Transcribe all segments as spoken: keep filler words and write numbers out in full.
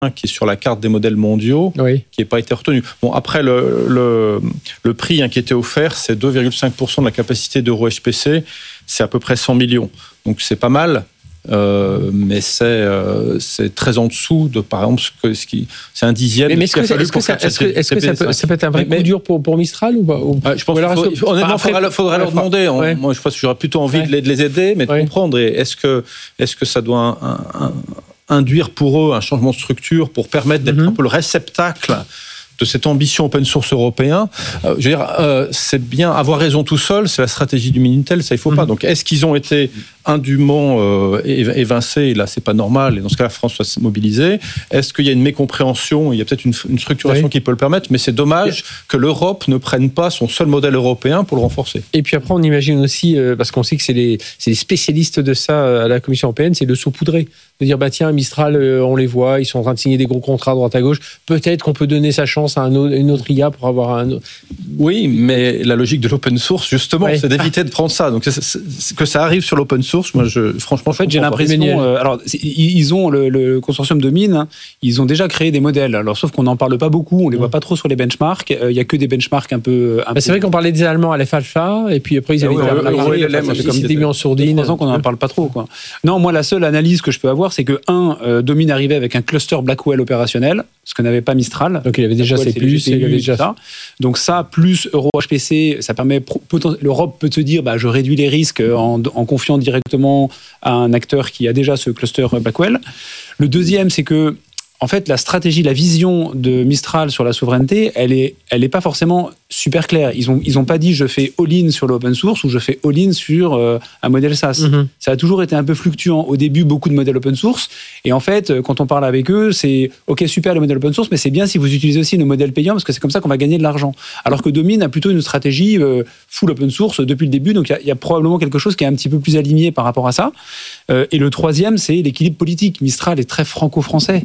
qui est sur la carte des modèles mondiaux, oui. qui n'a pas été retenu. Bon, après, le, le, le prix hein, qui était offert, c'est deux virgule cinq pour cent de la capacité d'Euro H P C, c'est à peu près cent millions. Donc c'est pas mal, euh, mais c'est, euh, c'est très en dessous de, par exemple, ce que, ce qui, c'est un dixième. Mais, mais est-ce, que, est-ce, que, ça, est-ce, que, est-ce que ça, peut, ça peut être un vrai mais, coup dur pour, pour Mistral ou pas ou... ah, Je pense qu'il faut, faut, honnêtement, il faudrait, faudrait leur demander. On, ouais. Moi, je pense que j'aurais plutôt envie ouais. de, les, de les aider, mais de ouais. comprendre. Et est-ce, que, est-ce que ça doit un, un, un, induire pour eux un changement de structure pour permettre d'être mm-hmm. un peu le réceptacle de cette ambition open source européen. Euh, je veux dire, euh, c'est bien avoir raison tout seul, c'est la stratégie du Minitel, ça il faut mm-hmm. pas. Donc, est-ce qu'ils ont été indûment euh, évincés, et là c'est pas normal, et dans ce cas la France doit se mobiliser. Est-ce qu'il y a une mécompréhension, il y a peut-être une, une structuration oui. qui peut le permettre, mais c'est dommage que l'Europe ne prenne pas son seul modèle européen pour le renforcer. Et puis après on imagine aussi, euh, parce qu'on sait que c'est les, c'est les spécialistes de ça à la Commission européenne, c'est le saupoudrer. De dire, bah tiens, Mistral, euh, on les voit, ils sont en train de signer des gros contrats à droite à gauche, peut-être qu'on peut donner sa chance à un autre, une autre I A pour avoir un autre... Oui, mais la logique de l'open source, justement, oui. c'est d'éviter de prendre ça. Donc c'est, c'est, que ça arrive sur l'open source, moi je, franchement, en fait, j'ai l'impression, euh, alors ils ont le, le consortium de mines, hein, ils ont déjà créé des modèles. Alors sauf qu'on n'en parle pas beaucoup, on les mmh. voit pas trop sur les benchmarks. Il euh, y a que des benchmarks un peu. Un bah, c'est peu... vrai qu'on parlait des Allemands à l'F Alpha, et puis après ils avaient été mis en sourdine. Trois ans qu'on n'en parle pas trop, quoi. Non, moi la seule analyse que je peux avoir, c'est que un, euh, Domine arrivait avec un cluster Blackwell opérationnel, ce que n'avait pas Mistral. Donc il avait déjà ses plus, il avait déjà ça. Donc ça plus Euro H P C, ça permet l'Europe peut te dire, bah je réduis les risques en, en confiant directement à un acteur qui a déjà ce cluster Blackwell. Le deuxième, c'est que en fait, la stratégie, la vision de Mistral sur la souveraineté, elle est, elle est pas forcément super claire. Ils ont, ils ont pas dit je fais all-in sur l'open source ou je fais all-in sur euh, un modèle SaaS. Mm-hmm. Ça a toujours été un peu fluctuant. Au début, beaucoup de modèles open source. Et en fait, quand on parle avec eux, c'est ok, super le modèle open source, mais c'est bien si vous utilisez aussi nos modèles payants parce que c'est comme ça qu'on va gagner de l'argent. Alors que Domine a plutôt une stratégie euh, full open source depuis le début. Donc il y, y a probablement quelque chose qui est un petit peu plus aligné par rapport à ça. Euh, et le troisième, c'est l'équilibre politique. Mistral est très franco-français.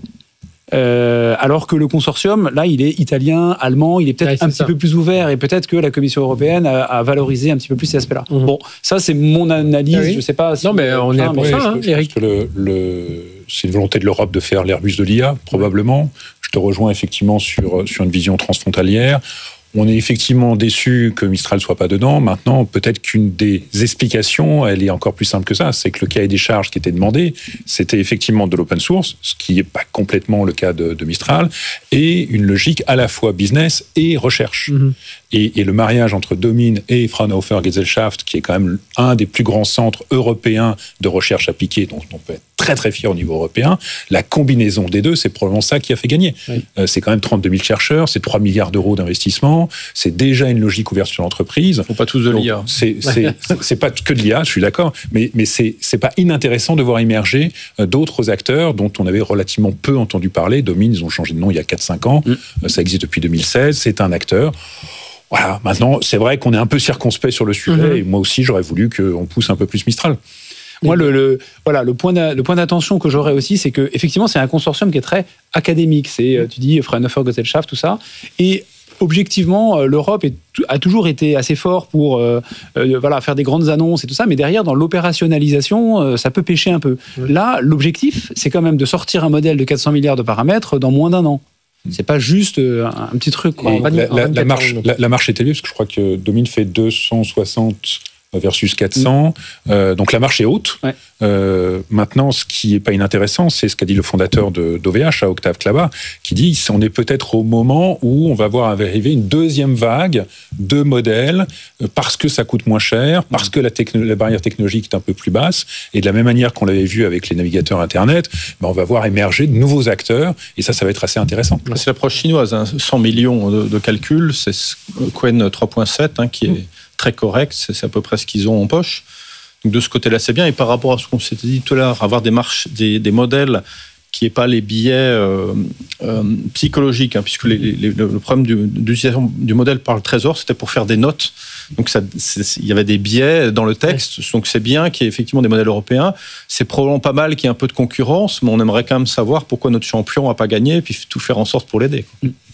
Euh, alors que le consortium, là, il est italien, allemand, il est peut-être ouais, un petit ça. peu plus ouvert et peut-être que la Commission européenne a, a valorisé un petit peu plus ces aspects-là. Mmh. Bon, ça, c'est mon analyse. Oui. Je sais pas. Si non, mais on est à oui, ça, hein, je, Eric. Je le, le, c'est une volonté de l'Europe de faire l'Airbus de l'I A, probablement. Je te rejoins effectivement sur sur une vision transfrontalière. On est effectivement déçu que Mistral soit pas dedans. Maintenant, peut-être qu'une des explications, elle est encore plus simple que ça, c'est que le cahier des charges qui était demandé, c'était effectivement de l'open source, ce qui n'est pas complètement le cas de, de Mistral, et une logique à la fois business et recherche. Mm-hmm. Et, et le mariage entre Domine et Fraunhofer Gesellschaft, qui est quand même un des plus grands centres européens de recherche appliquée, dont on peut être très très fier au niveau européen, la combinaison des deux, c'est probablement ça qui a fait gagner. Oui. Euh, c'est quand même trente-deux mille chercheurs, c'est trois milliards d'euros d'investissement, c'est déjà une logique ouverte sur l'entreprise. Il ne faut pas tous de l'I A. C'est, c'est, c'est pas que de l'I A, je suis d'accord, mais, mais c'est, c'est pas inintéressant de voir émerger d'autres acteurs dont on avait relativement peu entendu parler. Domine, ils ont changé de nom il y a quatre cinq ans, mm. ça existe depuis deux mille seize, c'est un acteur. Voilà, maintenant, c'est vrai qu'on est un peu circonspect sur le sujet, mm-hmm. et moi aussi, j'aurais voulu qu'on pousse un peu plus Mistral. Moi, le, le, voilà, le, point le point d'attention que j'aurais aussi, c'est qu'effectivement, c'est un consortium qui est très académique. C'est, tu dis, Fraunhofer Gesellschaft, tout ça. Et objectivement, l'Europe est, a toujours été assez fort pour euh, euh, voilà, faire des grandes annonces et tout ça, mais derrière, dans l'opérationnalisation, euh, ça peut pêcher un peu. Oui. Là, l'objectif, c'est quand même de sortir un modèle de quatre cents milliards de paramètres dans moins d'un an. C'est pas juste un, un petit truc. Quoi. La, la, la, marche, la, la marche est élevée, parce que je crois que Domine fait deux cent soixante versus quatre cents. Mmh. Euh, donc la marche est haute. Ouais. Euh, maintenant, ce qui n'est pas inintéressant, c'est ce qu'a dit le fondateur de, d'O V H, à Octave Klaba, qui dit on est peut-être au moment où on va voir arriver une deuxième vague de modèles parce que ça coûte moins cher, parce que la, techno- la barrière technologique est un peu plus basse. Et de la même manière qu'on l'avait vu avec les navigateurs Internet, ben on va voir émerger de nouveaux acteurs. Et ça, ça va être assez intéressant. C'est l'approche chinoise. Hein. cent millions de, de calculs. C'est Qwen trois virgule sept hein, qui est... Mmh. très correct, c'est, c'est à peu près ce qu'ils ont en poche. Donc de ce côté-là, c'est bien. Et par rapport à ce qu'on s'était dit tout à l'heure, avoir des marches, des, des modèles qui n'aient pas les biais euh, euh, psychologiques, hein, puisque les, les, le problème du, d'utilisation du modèle par le Trésor, c'était pour faire des notes. Donc ça, il y avait des biais dans le texte. Ouais. Donc c'est bien qu'il y ait effectivement des modèles européens. C'est probablement pas mal qu'il y ait un peu de concurrence, mais on aimerait quand même savoir pourquoi notre champion n'a pas gagné, et puis tout faire en sorte pour l'aider.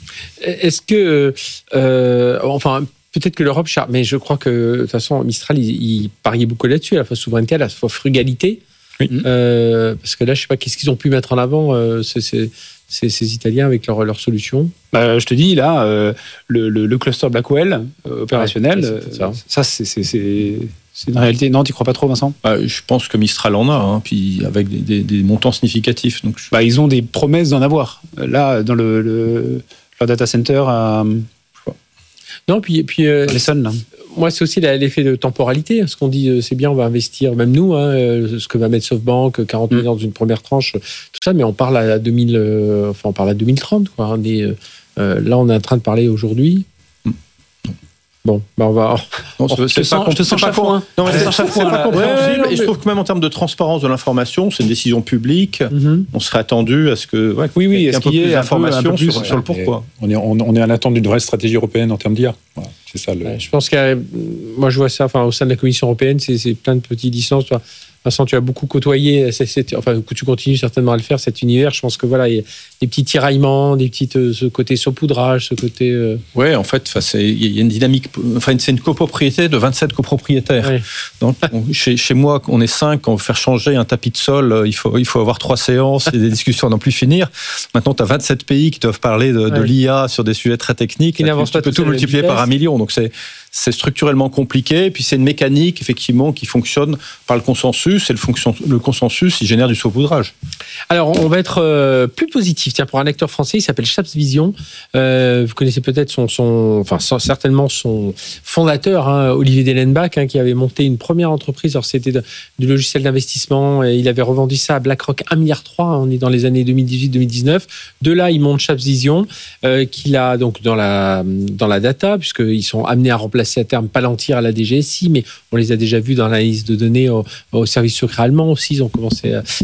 Est-ce que, euh, enfin. Peut-être que l'Europe, mais je crois que de toute façon, Mistral, il, il pariait beaucoup là-dessus, à la fois souveraineté, à la fois frugalité. Oui. Euh, parce que là, je ne sais pas qu'est-ce qu'ils ont pu mettre en avant, euh, ces, ces, ces, ces Italiens avec leur, leur solution. Bah, je te dis, là, euh, le, le, le cluster Blackwell euh, opérationnel, ouais, c'est ça, ça c'est, c'est, c'est, c'est une réalité. Non, tu n'y crois pas trop, Vincent ? Bah, je pense que Mistral en a, hein, puis avec des, des, des montants significatifs. Donc je... bah, ils ont des promesses d'en avoir. Là, dans le, le, leur data center à... Non, puis... puis euh, Lesson, là. Moi, c'est aussi l'effet de temporalité. Ce qu'on dit, c'est bien, on va investir, même nous, hein, ce que va mettre SoftBank, quarante mmh. millions dans une première tranche, tout ça, mais on parle à deux mille, euh, enfin, on parle à deux mille trente. Quoi. On est, euh, là, on est en train de parler aujourd'hui. Bon, ben on va. Non, c'est, c'est sens, pas, je te sens chafouin. Non, mais c'est, c'est, c'est pas compréhensible. Ouais, et je trouve que même en termes de transparence de l'information, c'est une décision publique. Mm-hmm. On serait attendu à ce que. Ouais, oui, oui, est-ce qu'il y ait d'informations sur, ouais, sur le pourquoi. On est, on, on est à l'attente d'une vraie stratégie européenne en termes d'I A. Voilà, c'est ça. Le... Ouais, je pense que moi, je vois ça. Enfin, au sein de la Commission européenne, c'est, c'est plein de petites licences. Toi. Vincent, tu as beaucoup côtoyé, c'est, c'est, enfin, tu continues certainement à le faire, cet univers. Je pense que voilà, il y a des petits tiraillements, des petites, euh, ce côté saupoudrage, ce côté. Euh... Ouais, en fait, il y a une dynamique. Enfin, c'est une copropriété de vingt-sept copropriétaires. Ouais. Donc, on, chez, chez moi, on est cinq. On veut faire changer un tapis de sol. Il faut, il faut avoir trois séances et des discussions à n'en plus finir. Maintenant, tu as vingt-sept pays qui doivent parler de, ouais. de l'I A sur des sujets très techniques. Qui n'avancent pas. Tu peux tout multiplier par un million. Donc, c'est. C'est structurellement compliqué, et puis c'est une mécanique effectivement qui fonctionne par le consensus, et le, fonction, le consensus, il génère du saupoudrage. Alors, on va être euh, plus positif. Tiens, pour un acteur français, il s'appelle Chaps Vision. Euh, vous connaissez peut-être son, son, enfin certainement son fondateur, hein, Olivier Dellenbach, hein, qui avait monté une première entreprise. Alors, c'était de, du logiciel d'investissement, et il avait revendu ça à BlackRock un virgule trois milliard. On est dans les années deux mille dix-huit deux mille dix-neuf. De là, il monte Chaps Vision, euh, qu'il a donc dans la dans la data, puisqu'ils sont amenés à remplacer à terme Palantir à la D G S I, mais on les a déjà vus dans l'analyse de données au, au service secret allemand aussi. Ils ont commencé à,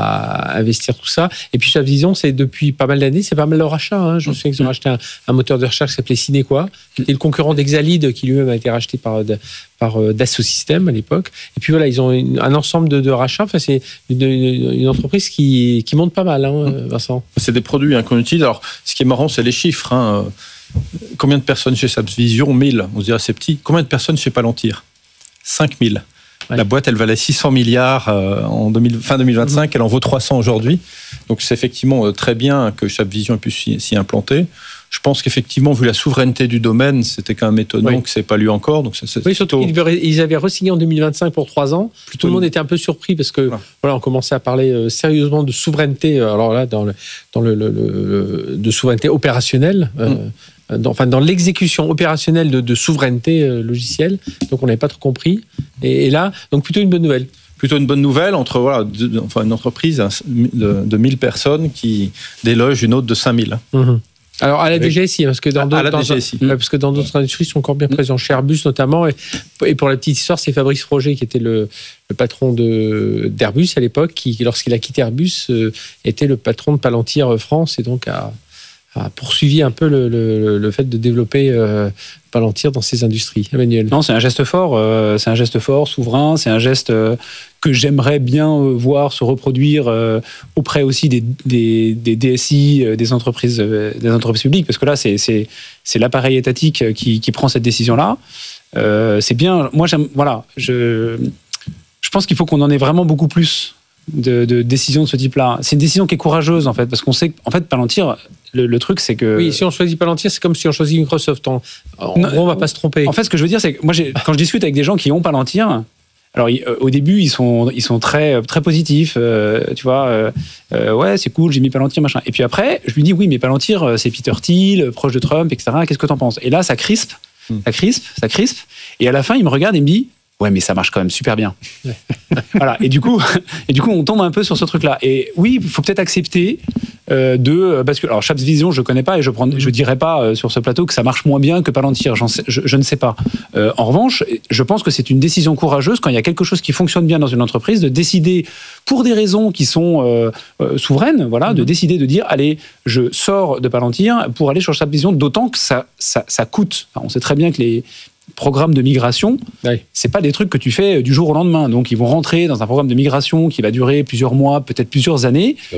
à investir tout ça. Et puis Chaps Vision, c'est depuis pas mal d'années, c'est pas mal leur achat. Hein. Je me souviens qu'ils ont racheté un, un moteur de recherche qui s'appelait Cinequa, qui était le concurrent d'Exalid, qui lui-même a été racheté par, par Dassault Systèmes à l'époque. Et puis voilà, ils ont une, un ensemble de, de rachats. Enfin, c'est une, une, une entreprise qui, qui monte pas mal, hein, Vincent. C'est des produits hein, qu'on utilise. Alors, ce qui est marrant, c'est les chiffres. Hein. Combien de personnes chez Chaps Vision ? mille. On se dirait c'est petit. Combien de personnes chez Palantir ? cinq mille. Ouais. La boîte, elle valait six cents milliards en deux mille, fin deux mille vingt-cinq. Mmh. Elle en vaut trois cents aujourd'hui. Donc, c'est effectivement très bien que Chaps Vision ait pu s'y, s'y implanter. Je pense qu'effectivement, vu la souveraineté du domaine, c'était quand même étonnant oui. que ce n'ait pas lu encore. Donc c'est, c'est oui, surtout qu'ils avaient re-signé en deux mille vingt-cinq pour trois ans. Plutôt Tout le monde était un peu surpris parce que voilà. Voilà, on commençait à parler euh, sérieusement de souveraineté. Alors là, dans le, dans le, le, le de souveraineté opérationnelle. Euh, mmh. Dans, enfin, dans l'exécution opérationnelle de, de souveraineté euh, logicielle. Donc, on n'avait pas trop compris. Et, et là, donc plutôt une bonne nouvelle. Plutôt une bonne nouvelle entre voilà, de, enfin, une entreprise de, de mille personnes qui déloge une autre de cinq mille. Mmh. Alors, à la D G S I, parce que dans d'autres, à la D G S I. Dans, parce que dans d'autres industries, ils sont encore bien présents. Chez Airbus, notamment. Et, et pour la petite histoire, c'est Fabrice Froger, qui était le, le patron de, d'Airbus à l'époque, qui, lorsqu'il a quitté Airbus, euh, était le patron de Palantir France, et donc a, a poursuivi un peu le, le, le fait de développer euh, Palantir dans ces industries. Emmanuel. Non, c'est un geste fort. Euh, c'est un geste fort, souverain. C'est un geste euh, que j'aimerais bien euh, voir se reproduire euh, auprès aussi des, des, des D S I, euh, des entreprises, euh, des entreprises publiques, parce que là, c'est, c'est, c'est l'appareil étatique qui, qui prend cette décision-là. Euh, c'est bien. Moi, j'aime. Voilà. Je, je pense qu'il faut qu'on en ait vraiment beaucoup plus de, de décisions de ce type-là. C'est une décision qui est courageuse, en fait, parce qu'on sait qu'en fait, Palantir. Le, le truc, c'est que... Oui, si on choisit Palantir, c'est comme si on choisit Microsoft. En, en non, gros, on ne va pas se tromper. En fait, ce que je veux dire, c'est que moi, j'ai, quand je discute avec des gens qui ont Palantir, alors ils, euh, au début, ils sont, ils sont très, très positifs. Euh, tu vois, euh, euh, ouais, c'est cool, j'ai mis Palantir, machin. Et puis après, je lui dis, oui, mais Palantir, c'est Peter Thiel, proche de Trump, et cetera. Qu'est-ce que tu en penses ? Et là, ça crispe, hmm. ça crispe, ça crispe. Et à la fin, il me regarde et me dit, ouais, mais ça marche quand même super bien. Voilà. Et du coup, et du coup, on tombe un peu sur ce truc-là. Et oui, il faut peut-être accepter euh, de, parce que alors Chaps Vision, je connais pas et je prends, je dirais pas euh, sur ce plateau que ça marche moins bien que Palantir. J'en sais, je, je ne sais pas. Euh, en revanche, je pense que c'est une décision courageuse quand il y a quelque chose qui fonctionne bien dans une entreprise de décider pour des raisons qui sont euh, euh, souveraines, voilà, mm-hmm. de décider de dire, allez, je sors de Palantir pour aller sur Chaps Vision. D'autant que ça, ça, ça coûte. Enfin, on sait très bien que les programmes de migration, oui. c'est pas des trucs que tu fais du jour au lendemain. Donc, ils vont rentrer dans un programme de migration qui va durer plusieurs mois, peut-être plusieurs années. Plusieurs années.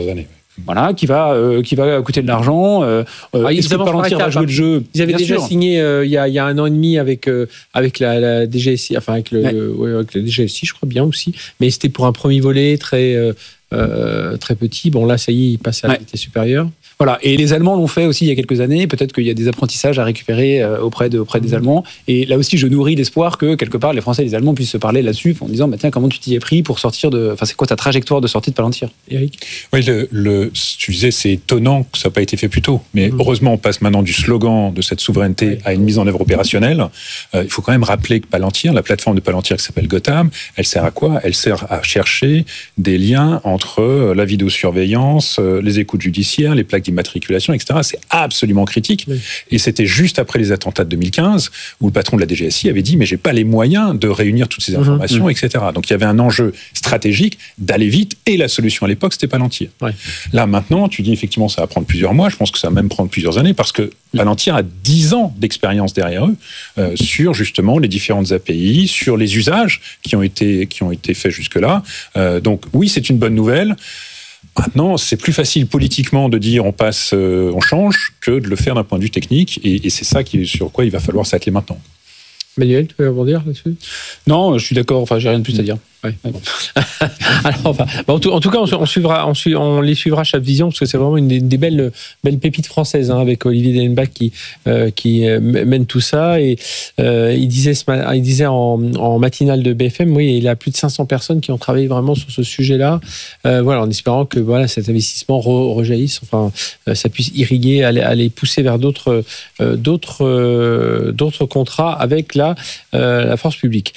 Voilà, qui va, euh, qui va coûter de l'argent. Euh, ah, Est-ce que Palantir va jouer le jeu? Ils avaient Bien déjà sûr. signé euh, il, y a, il y a un an et demi avec, euh, avec la, la D G S I, enfin avec le, ouais. le, ouais, avec le D G S I, je crois bien aussi. Mais c'était pour un premier volet très, euh, euh, très petit. Bon, là, ça y est, il passe à la ouais. vitesse supérieure. Voilà, et les Allemands l'ont fait aussi il y a quelques années. Peut-être qu'il y a des apprentissages à récupérer auprès, de, auprès des Allemands. Et là aussi, je nourris l'espoir que, quelque part, les Français et les Allemands puissent se parler là-dessus en disant, bah, tiens, comment tu t'y es pris pour sortir de... Enfin, c'est quoi ta trajectoire de sortie de Palantir, Eric? Oui, le, le, tu disais, c'est étonnant que ça n'a pas été fait plus tôt. Mais mmh. heureusement, on passe maintenant du slogan de cette souveraineté ouais. à une mise en œuvre opérationnelle. Euh, il faut quand même rappeler que Palantir, la plateforme de Palantir qui s'appelle Gotham, elle sert à quoi? Elle sert à chercher des liens entre la vidéosurveillance, les écoutes judiciaires, les plaques d'immatriculation, et cetera. C'est absolument critique. Oui. Et c'était juste après les attentats de deux mille quinze où le patron de la D G S I avait dit « mais j'ai pas les moyens de réunir toutes ces informations, mmh. et cetera » Donc il y avait un enjeu stratégique d'aller vite et la solution à l'époque, c'était Palantir. Ouais. Là, maintenant, tu dis effectivement ça va prendre plusieurs mois, je pense que ça va même prendre plusieurs années parce que Palantir a dix ans d'expérience derrière eux euh, sur justement les différentes A P I, sur les usages qui ont été, qui ont été faits jusque-là. Euh, donc oui, c'est une bonne nouvelle. Maintenant, c'est plus facile politiquement de dire on passe, euh, on change, que de le faire d'un point de vue technique, et, et c'est ça qui, sur quoi il va falloir s'atteler maintenant. Manuel, tu veux rebondir là-dessus? Non, je suis d'accord, enfin, j'ai rien de plus à dire. Ouais. Bon. Alors, enfin, bah, en, tout, en tout cas, on, on, suivra, on, suit, on les suivra chaque vision parce que c'est vraiment une des, des belles, belles pépites françaises hein, avec Olivier Dellenbach qui, euh, qui mène tout ça. Et euh, il disait, il disait en, en matinale de B F M, oui, il y a plus de cinq cents personnes qui ont travaillé vraiment sur ce sujet-là. Euh, voilà, en espérant que voilà, cet investissement re, rejaillisse, enfin, euh, ça puisse irriguer, aller, aller pousser vers d'autres, euh, d'autres, euh, d'autres contrats avec la, euh, la force publique.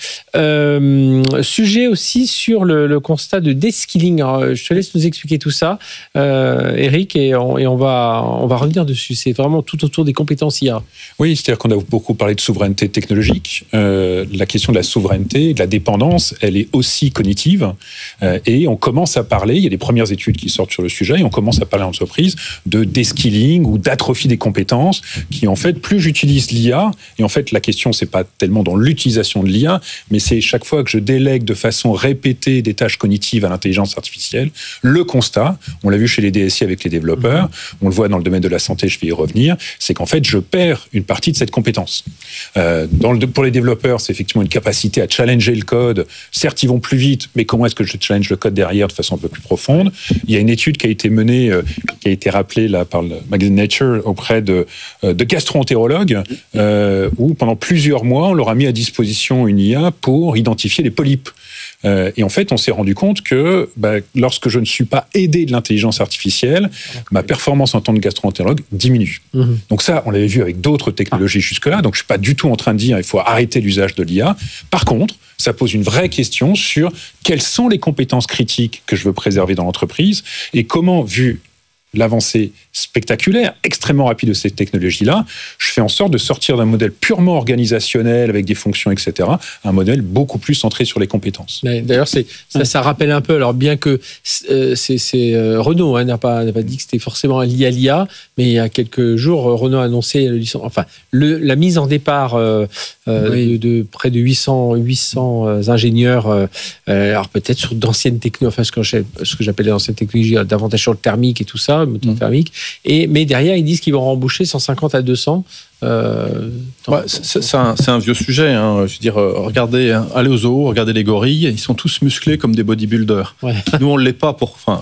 Euh, sujet aussi sur le, le constat de deskilling. Alors, je te laisse nous expliquer tout ça, euh, Eric, et, on, et on, va, on va revenir dessus. C'est vraiment tout autour des compétences I A. Oui, c'est-à-dire qu'on a beaucoup parlé de souveraineté technologique. Euh, la question de la souveraineté, de la dépendance, elle est aussi cognitive. Euh, et on commence à parler, il y a des premières études qui sortent sur le sujet, et on commence à parler en entreprise de deskilling ou d'atrophie des compétences, qui en fait, plus j'utilise l'I A, et en fait, la question, c'est pas tellement dans l'utilisation de l'I A, mais c'est chaque fois que je délègue de façon répétée des tâches cognitives à l'intelligence artificielle, le constat, on l'a vu chez les D S I avec les développeurs, on le voit dans le domaine de la santé, je vais y revenir, c'est qu'en fait, je perds une partie de cette compétence. Euh, dans le, pour les développeurs, c'est effectivement une capacité à challenger le code. Certes, ils vont plus vite, mais comment est-ce que je challenge le code derrière de façon un peu plus profonde? Il y a une étude qui a été menée, euh, qui a été rappelée là, par le magazine Nature auprès de, euh, de gastro-entérologues, euh, où pendant plusieurs mois, on leur a mis à disposition une I A pour identifier les polypes. Euh, et en fait, on s'est rendu compte que bah, lorsque je ne suis pas aidé de l'intelligence artificielle, ma performance en tant que gastro-entérologue diminue. Mmh. Donc ça, on l'avait vu avec d'autres technologies jusque-là. Donc je ne suis pas du tout en train de dire il faut arrêter l'usage de l'I A. Par contre, ça pose une vraie question sur quelles sont les compétences critiques que je veux préserver dans l'entreprise et comment, vu l'avancée spectaculaire, extrêmement rapide de ces technologies-là, je fais en sorte de sortir d'un modèle purement organisationnel avec des fonctions, et cetera, un modèle beaucoup plus centré sur les compétences. D'ailleurs, c'est, ça, ça rappelle un peu, alors bien que euh, c'est, c'est euh, Renault hein, n'a, pas, n'a pas dit que c'était forcément lié à l'I A, mais il y a quelques jours, Renault a annoncé le, enfin, le, la mise en départ euh, euh, oui. de, de près de huit cents, huit cents ingénieurs, euh, alors peut-être sur d'anciennes technologies, enfin ce que, ce que j'appelle d'anciennes technologies, davantage sur le thermique et tout ça, moteur mmh. thermique. Et, mais derrière, ils disent qu'ils vont rembaucher cent cinquante à deux cents. Euh, ouais, c'est, c'est, un, c'est un vieux sujet. Hein. Je veux dire, regardez, hein, allez au zoo, regardez les gorilles, ils sont tous musclés comme des bodybuilders. Ouais. Nous, on ne l'est pas pour. Enfin,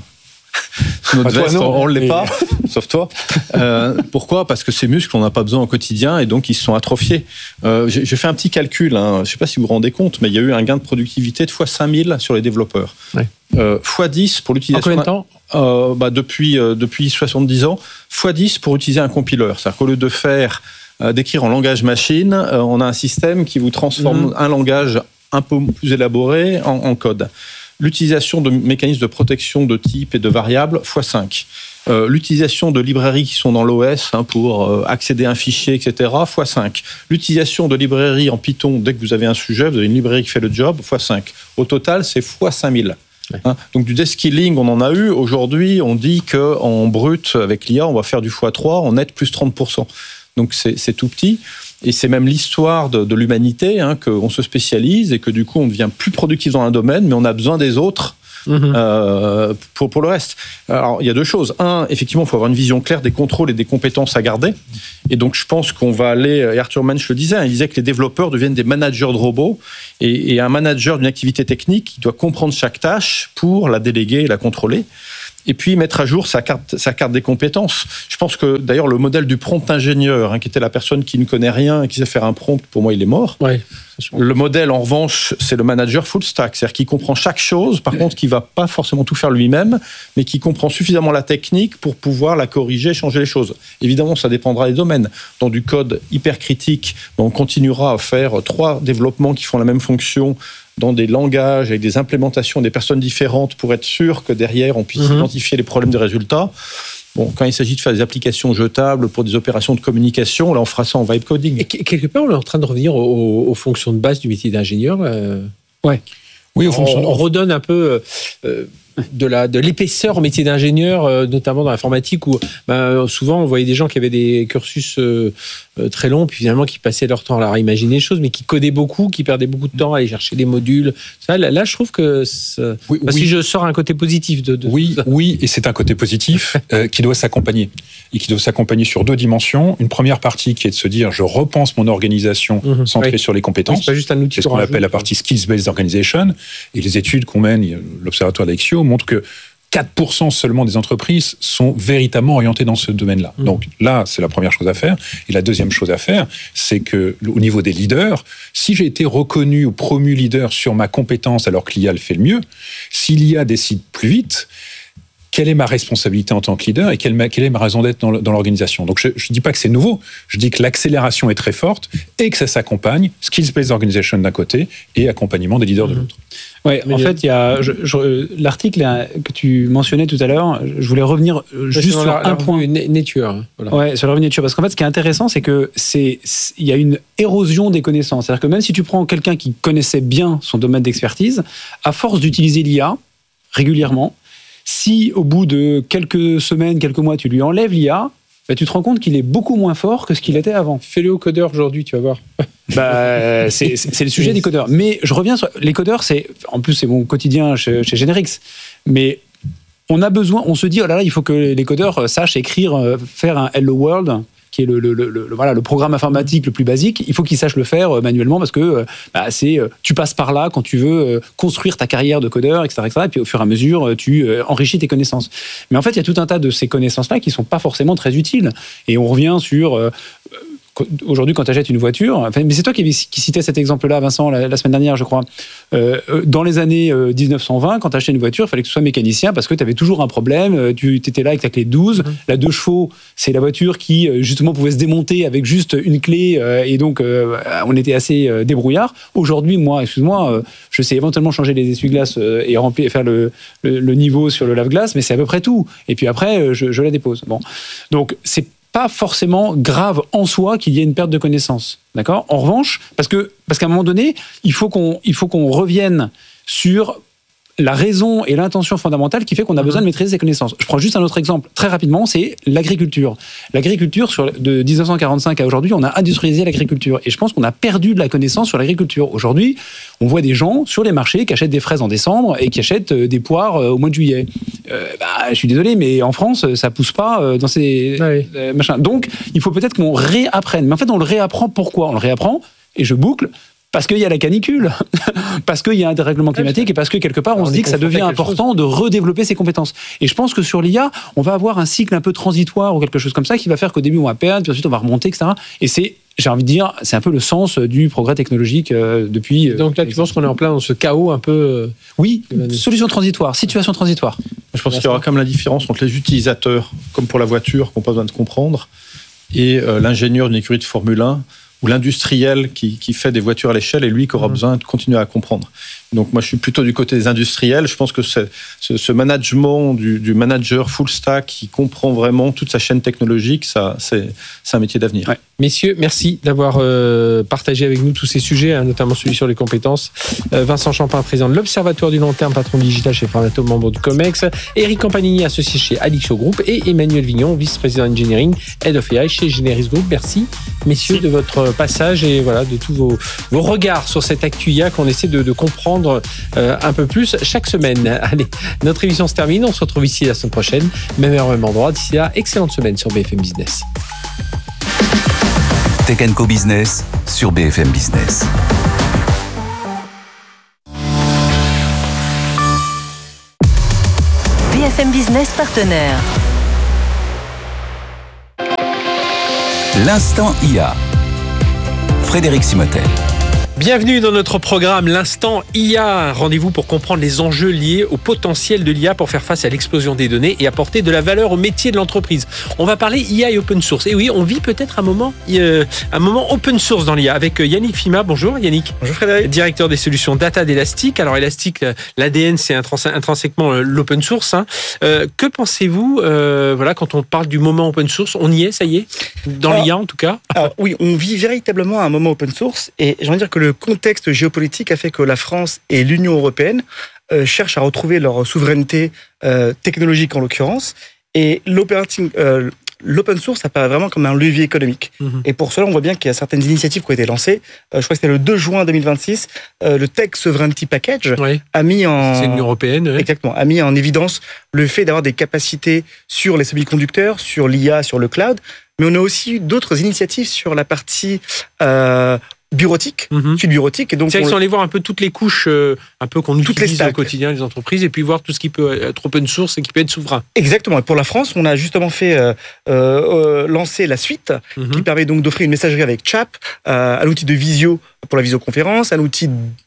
notre veste, toi, on ne l'est pas, sauf toi. Euh, pourquoi? Parce que ces muscles, on n'a pas besoin au quotidien et donc ils se sont atrophiés. Euh, j'ai, j'ai fait un petit calcul, hein. Je ne sais pas si vous vous rendez compte, mais il y a eu un gain de productivité de fois cinq mille sur les développeurs. Ouais. Euh, fois dix pour l'utilisation. En combien de temps? Euh, bah depuis, euh, depuis soixante-dix ans, fois dix pour utiliser un compileur. C'est-à-dire qu'au lieu de faire, euh, d'écrire en langage machine, euh, on a un système qui vous transforme mmh. un langage un peu plus élaboré en, en code. L'utilisation de mécanismes de protection de type et de variables, fois cinq. Euh, l'utilisation de librairies qui sont dans l'O S hein, pour euh, accéder à un fichier, et cetera, fois cinq. L'utilisation de librairies en Python, dès que vous avez un sujet, vous avez une librairie qui fait le job, fois cinq. Au total, c'est fois cinq mille. Hein, donc du deskilling, on en a eu. Aujourd'hui, on dit qu'en brut, avec l'I A, on va faire du fois trois, en net, plus trente pour cent. Donc c'est, c'est tout petit. Et c'est même l'histoire de, de l'humanité, hein, qu'on se spécialise et que du coup, on devient plus productif dans un domaine, mais on a besoin des autres mmh. euh, pour, pour le reste. Alors, il y a deux choses. Un, effectivement, il faut avoir une vision claire des contrôles et des compétences à garder. Et donc, je pense qu'on va aller, et Arthur Mensch le disait, il disait que les développeurs deviennent des managers de robots. Et, et un manager d'une activité technique, il doit comprendre chaque tâche pour la déléguer et la contrôler. Et puis mettre à jour sa carte, sa carte des compétences. Je pense que d'ailleurs le modèle du prompt ingénieur, hein, qui était la personne qui ne connaît rien et qui sait faire un prompt, pour moi il est mort. Ouais, le modèle en revanche, c'est le manager full stack, c'est-à-dire qui comprend chaque chose, par contre qui ne va pas forcément tout faire lui-même, mais qui comprend suffisamment la technique pour pouvoir la corriger, changer les choses. Évidemment, ça dépendra des domaines. Dans du code hyper critique, on continuera à faire trois développements qui font la même fonction dans des langages, avec des implémentations des personnes différentes pour être sûr que derrière, on puisse mmh. identifier les problèmes de résultats. Bon, quand il s'agit de faire des applications jetables pour des opérations de communication, là, on fera ça en vibe coding. Et quelque part, on est en train de revenir aux, aux fonctions de base du métier d'ingénieur. Euh... Ouais. Oui, aux fonctions. On, on redonne un peu euh, de, la, de l'épaisseur au métier d'ingénieur, euh, notamment dans l'informatique, où ben, souvent on voyait des gens qui avaient des cursus euh, très longs, puis finalement qui passaient leur temps à leur imaginer les choses, mais qui codaient beaucoup, qui perdaient beaucoup de temps à aller chercher les modules. Ça, là, là, je trouve que oui, ben, oui. si je sors un côté positif de, de oui, oui, et c'est un côté positif euh, qui doit s'accompagner et qui doit s'accompagner sur deux dimensions. Une première partie qui est de se dire, je repense mon organisation mmh, centrée oui. sur les compétences. Oui, c'est pas juste un outil. C'est ce qu'on appelle la partie skills-based organization. Et les études qu'on mène, l'Observatoire d'Alexio montre que quatre pour cent seulement des entreprises sont véritablement orientées dans ce domaine-là. Mmh. Donc là, c'est la première chose à faire. Et la deuxième chose à faire, c'est que au niveau des leaders, si j'ai été reconnu ou promu leader sur ma compétence alors que l'I A le fait le mieux, si l'I A décide plus vite, quelle est ma responsabilité en tant que leader et quelle, quelle est ma raison d'être dans, dans l'organisation. Donc je ne dis pas que c'est nouveau, je dis que l'accélération est très forte et que ça s'accompagne, skills-based organization d'un côté et accompagnement des leaders mmh. de l'autre. Oui, en fait, il y a je, je, l'article que tu mentionnais tout à l'heure, je voulais revenir juste sur la, un point. Nature. Voilà. Ouais, sur la revue nature. Parce qu'en fait, ce qui est intéressant, c'est que c'est, il y a une érosion des connaissances. C'est-à-dire que même si tu prends quelqu'un qui connaissait bien son domaine d'expertise, à force d'utiliser l'I A régulièrement, si au bout de quelques semaines, quelques mois, tu lui enlèves l'I A, bah, tu te rends compte qu'il est beaucoup moins fort que ce qu'il était avant. Fais-le au codeur aujourd'hui, tu vas voir. Bah, c'est, c'est, c'est le sujet des codeurs. Mais je reviens sur les codeurs, c'est, en plus c'est mon quotidien chez, chez Generix. Mais on a besoin, on se dit, oh là là, il faut que les codeurs sachent écrire, faire un Hello World, qui est le, le, le, le, voilà, le programme informatique le plus basique, il faut qu'ils sachent le faire manuellement parce que bah, c'est, tu passes par là quand tu veux construire ta carrière de codeur, et cetera, et cetera. Et puis au fur et à mesure, tu enrichis tes connaissances. Mais en fait, il y a tout un tas de ces connaissances-là qui ne sont pas forcément très utiles. Et on revient sur... Euh, aujourd'hui, quand tu achètes une voiture, enfin, mais c'est toi qui, qui citais cet exemple-là, Vincent, la, la semaine dernière, je crois. Euh, dans les années euh, dix-neuf cent vingt, quand tu achetais une voiture, il fallait que tu sois mécanicien parce que tu avais toujours un problème. Tu étais là avec ta clé de douze. Mmh. La deux chevaux, c'est la voiture qui, justement, pouvait se démonter avec juste une clé. Euh, et donc, euh, on était assez euh, débrouillard. Aujourd'hui, moi, excuse-moi, euh, je sais éventuellement changer les essuie-glaces euh, et remplir, faire le, le, le niveau sur le lave-glace, mais c'est à peu près tout. Et puis après, euh, je, je la dépose. Bon. Donc, c'est pas forcément grave en soi qu'il y ait une perte de connaissance, d'accord ? En revanche, parce que parce qu'à un moment donné, il faut qu'on il faut qu'on revienne sur la raison et l'intention fondamentale qui fait qu'on a besoin de maîtriser ces connaissances. Je prends juste un autre exemple, très rapidement, c'est l'agriculture. L'agriculture, sur, de dix-neuf cent quarante-cinq à aujourd'hui, on a industrialisé l'agriculture. Et je pense qu'on a perdu de la connaissance sur l'agriculture. Aujourd'hui, on voit des gens sur les marchés qui achètent des fraises en décembre et qui achètent des poires au mois de juillet. Euh, bah, je suis désolé, mais en France, ça pousse pas dans ces oui. euh, machins. Donc, il faut peut-être qu'on réapprenne. Mais en fait, on le réapprend pourquoi ? On le réapprend, et je boucle, parce qu'il y a la canicule, parce qu'il y a un dérèglement climatique et parce que quelque part on, on se dit que ça devient important chose. de redévelopper ses compétences. Et je pense que sur l'I A, on va avoir un cycle un peu transitoire ou quelque chose comme ça qui va faire qu'au début on va perdre, puis ensuite on va remonter, et cetera. Et c'est, j'ai envie de dire, c'est un peu le sens du progrès technologique euh, depuis... Euh, Donc là, tu penses qu'on est en plein dans ce chaos un peu... Euh, oui, solution transitoire, situation transitoire. Je pense qu'il y aura quand même la différence entre les utilisateurs, comme pour la voiture, qui n'ont pas besoin de comprendre, et euh, l'ingénieur d'une écurie de Formule un, ou l'industriel qui, qui fait des voitures à l'échelle et lui qui aura mmh. besoin de continuer à comprendre. Donc moi je suis plutôt du côté des industriels. Je pense que c'est, ce, ce management du, du manager full stack qui comprend vraiment toute sa chaîne technologique, ça, c'est, c'est un métier d'avenir. Ouais. Messieurs, merci d'avoir euh, partagé avec nous tous ces sujets, hein, notamment celui sur les compétences. Euh, Vincent Champin, président de l'Observatoire du long terme, patron digital chez Framatome, membre du COMEX. Eric Campanini, associé chez Alixio Group. Et Emmanuel Vignon, vice-président engineering, head of A I chez Generis Group. Merci, messieurs, merci. de votre passage et voilà, de tous vos, vos regards sur cette actu I A qu'on essaie de, de comprendre apprendre euh, un peu plus chaque semaine. Allez, notre émission se termine. On se retrouve ici la semaine prochaine. Même heure, même endroit. D'ici là, excellente semaine sur B F M Business. Tech and Co Business sur B F M Business. B F M Business partenaire. L'instant I A. Frédéric Simotel. Bienvenue dans notre programme L'Instant I A. Rendez-vous pour comprendre les enjeux liés au potentiel de l'I A pour faire face à l'explosion des données et apporter de la valeur au métier de l'entreprise. On va parler I A et open source. Et oui, on vit peut-être un moment, euh, un moment open source dans l'I A avec Yannick Fima. Bonjour Yannick. Bonjour Frédéric. Directeur des solutions data d'Elastic. Alors Elastic, l'A D N, c'est intrinsèquement l'open source. Hein. Euh, que pensez-vous euh, voilà, quand on parle du moment open source? On y est, ça y est? Dans l'I A en tout cas? Alors oui, on vit véritablement un moment open source. Et j'ai envie de dire que le Le contexte géopolitique a fait que la France et l'Union européenne euh, cherchent à retrouver leur souveraineté euh, technologique en l'occurrence. Et euh, l'open source apparaît vraiment comme un levier économique. Mmh. Et pour cela, on voit bien qu'il y a certaines initiatives qui ont été lancées. Euh, je crois que c'était le deux juin deux mille vingt-six. Euh, le Tech Sovereignty Package oui. a mis en... C'est l'Union européenne. Oui. Exactement. A mis en évidence le fait d'avoir des capacités sur les semi-conducteurs, sur l'I A, sur le cloud. Mais on a aussi eu d'autres initiatives sur la partie... Euh, bureautique, mm-hmm. suite bureautique. Et donc, c'est-à-dire qu'on allait voir un peu toutes les couches euh, un peu qu'on toutes utilise au quotidien des entreprises et puis voir tout ce qui peut être open source et qui peut être souverain. Exactement. Et pour la France, on a justement fait euh, euh, lancer la suite mm-hmm. qui permet donc d'offrir une messagerie avec Chat, euh, un outil de visio pour la visioconférence, un outil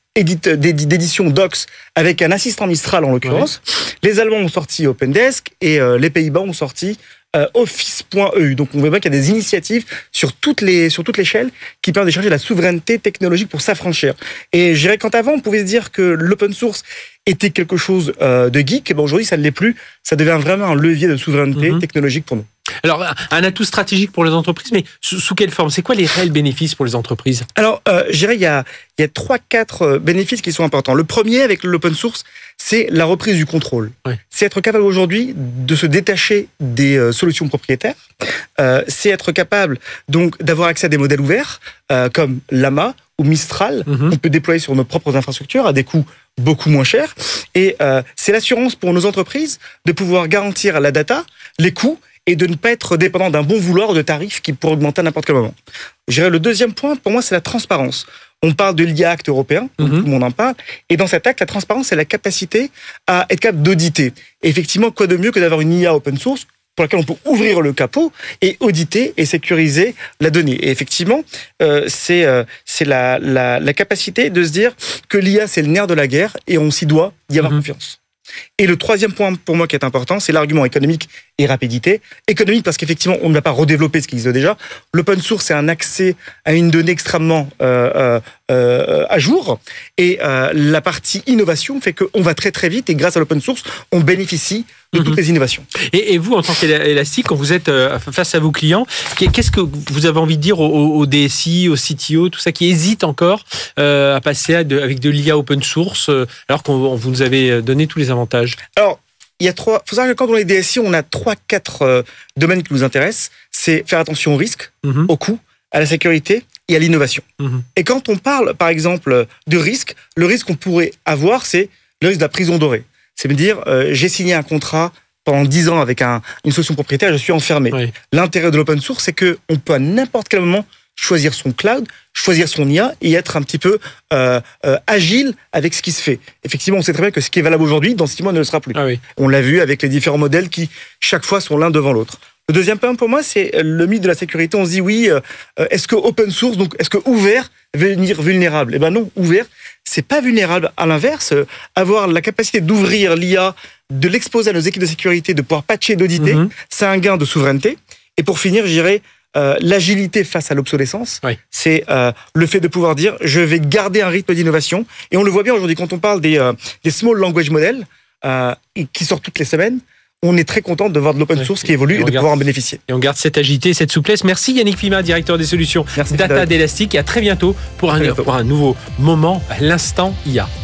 d'édition Docs avec un assistant Mistral en l'occurrence. Ouais. Les Allemands ont sorti OpenDesk et euh, les Pays-Bas ont sorti Euh, office point e u. Donc on voit bien qu'il y a des initiatives sur toutes les sur toute l'échelle qui permettent de chercher la souveraineté technologique pour s'affranchir. Et je dirais quand avant on pouvait se dire que l'open source était quelque chose euh, de geek, et ben aujourd'hui ça ne l'est plus. Ça devient vraiment un levier de souveraineté mm-hmm. technologique pour nous. Alors, un atout stratégique pour les entreprises, mais sous, sous quelle forme? C'est quoi les réels bénéfices pour les entreprises? Alors, euh, je dirais il y a il y a trois quatre bénéfices qui sont importants. Le premier avec l'open source, c'est la reprise du contrôle. Oui. C'est être capable aujourd'hui de se détacher des euh, solutions propriétaires. Euh, c'est être capable donc d'avoir accès à des modèles ouverts euh, comme Llama ou Mistral mm-hmm. qu'on peut déployer sur nos propres infrastructures à des coûts beaucoup moins chers. Et euh, c'est l'assurance pour nos entreprises de pouvoir garantir la data, les coûts et de ne pas être dépendant d'un bon vouloir de tarifs qui pourraient augmenter à n'importe quel moment. Je dirais le deuxième point, pour moi, c'est la transparence. On parle de l'I A Act européen, mm-hmm. tout le monde en parle, et dans cet acte, la transparence, c'est la capacité à être capable d'auditer. Et effectivement, quoi de mieux que d'avoir une I A open source pour laquelle on peut ouvrir le capot et auditer et sécuriser la donnée. Et effectivement, euh, c'est, euh, c'est la, la, la capacité de se dire que l'I A, c'est le nerf de la guerre et on s'y doit d'y avoir mm-hmm. confiance. Et le troisième point pour moi qui est important, c'est l'argument économique et rapidité. Économique parce qu'effectivement, on ne va pas redévelopper ce qui existe déjà. L'open source, c'est un accès à une donnée extrêmement euh, euh, à jour. Et euh, la partie innovation fait qu'on va très très vite et grâce à l'open source, on bénéficie de toutes les innovations. Et, et vous, en tant qu'Elastic, quand vous êtes face à vos clients, qu'est-ce que vous avez envie de dire au, au D S I, au C T O, tout ça, qui hésitent encore euh, à passer à de, avec de l'I A open source, euh, alors qu'on vous nous avez donné tous les avantages? Alors, il y a trois. Il faut savoir que quand on est D S I, on a trois, quatre euh, domaines qui nous intéressent. C'est faire attention au risque, mm-hmm. au coût, à la sécurité et à l'innovation. Mm-hmm. Et quand on parle, par exemple, de risque, le risque qu'on pourrait avoir, c'est le risque de la prison dorée. C'est me dire, euh, j'ai signé un contrat pendant dix ans avec un, une solution propriétaire, je suis enfermé. Oui. L'intérêt de l'open source, c'est qu'on peut à n'importe quel moment choisir son cloud, choisir son I A et être un petit peu euh, euh, agile avec ce qui se fait. Effectivement, on sait très bien que ce qui est valable aujourd'hui, dans six mois, ne le sera plus. Ah oui. On l'a vu avec les différents modèles qui, chaque fois, sont l'un devant l'autre. Le deuxième point pour moi, c'est le mythe de la sécurité. On se dit, oui, euh, est-ce que open source, donc est-ce que ouvert veut dire vulnérable? Eh ben non, ouvert, c'est pas vulnérable. À l'inverse, euh, avoir la capacité d'ouvrir l'I A, de l'exposer à nos équipes de sécurité, de pouvoir patcher, d'auditer, mm-hmm. c'est un gain de souveraineté. Et pour finir, je dirais, euh, l'agilité face à l'obsolescence, oui. c'est euh, le fait de pouvoir dire, je vais garder un rythme d'innovation. Et on le voit bien aujourd'hui quand on parle des, euh, des small language models euh, qui sortent toutes les semaines. On est très content de voir de l'open source oui, qui évolue et, et de pouvoir en bénéficier. Et on garde cette agilité, cette souplesse. Merci Yannick Fima, directeur des solutions Merci data d'Elastic, et à très bientôt pour un, bientôt. pour un nouveau moment, l'Instant I A.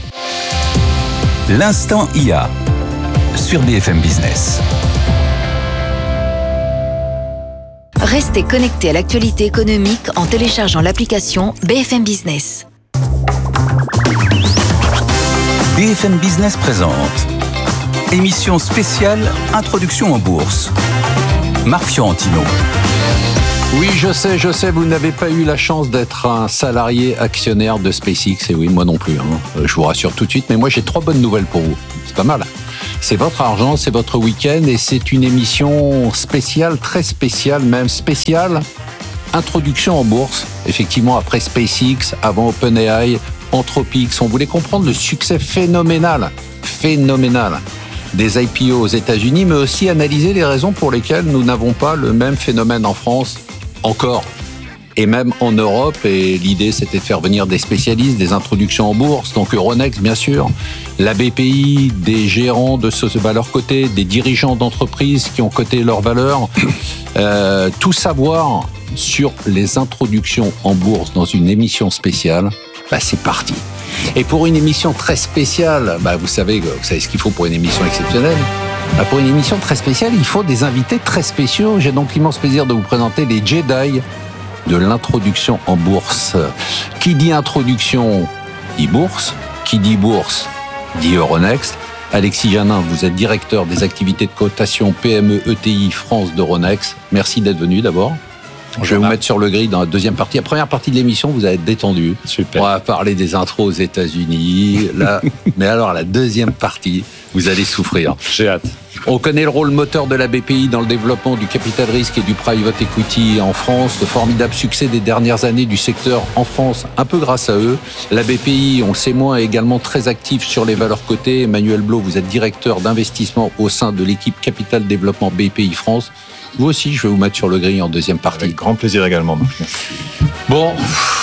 L'Instant I A sur B F M Business. Restez connectés à l'actualité économique en téléchargeant l'application B F M Business. B F M Business présente émission spéciale Introduction en bourse. Marc Fiorentino. Oui, je sais, je sais, vous n'avez pas eu la chance d'être un salarié actionnaire de SpaceX, et oui, moi non plus, hein. Je vous rassure tout de suite, mais moi j'ai trois bonnes nouvelles pour vous. C'est pas mal. C'est votre argent, c'est votre week-end, et c'est une émission spéciale, très spéciale, même spéciale, Introduction en bourse. Effectivement, après SpaceX, avant OpenAI, Anthropic, on voulait comprendre le succès phénoménal, phénoménal des I P O aux États-Unis, mais aussi analyser les raisons pour lesquelles nous n'avons pas le même phénomène en France encore, et même en Europe. Et l'idée, c'était de faire venir des spécialistes, des introductions en bourse, donc Euronext, bien sûr, la B P I, des gérants de ce valeur cotée, des dirigeants d'entreprises qui ont coté leurs valeurs, euh, tout savoir sur les introductions en bourse dans une émission spéciale. Bah, c'est parti. Et pour une émission très spéciale, bah, vous savez, vous savez ce qu'il faut pour une émission exceptionnelle. Bah, pour une émission très spéciale, il faut des invités très spéciaux. J'ai donc l'immense plaisir de vous présenter les Jedi de l'introduction en bourse. Qui dit introduction dit bourse. Qui dit bourse dit Euronext. Alexis Janin, vous êtes directeur des activités de cotation P M E E T I France d'Euronext. Merci d'être venu d'abord. Je vais vous mettre sur le grid dans la deuxième partie. La première partie de l'émission, vous allez être détendu. Super. On va parler des intros aux États-Unis. Là, mais alors, la deuxième partie, vous allez souffrir. J'ai hâte. On connaît le rôle moteur de la B P I dans le développement du capital risque et du private equity en France. Le formidable succès des dernières années du secteur en France, un peu grâce à eux. La B P I, on le sait moins, est également très active sur les valeurs cotées. Emmanuel Blot, vous êtes directeur d'investissement au sein de l'équipe Capital Développement B P I France. Vous aussi, je vais vous mettre sur le gris en deuxième partie. Avec grand plaisir également, Marc. Bon,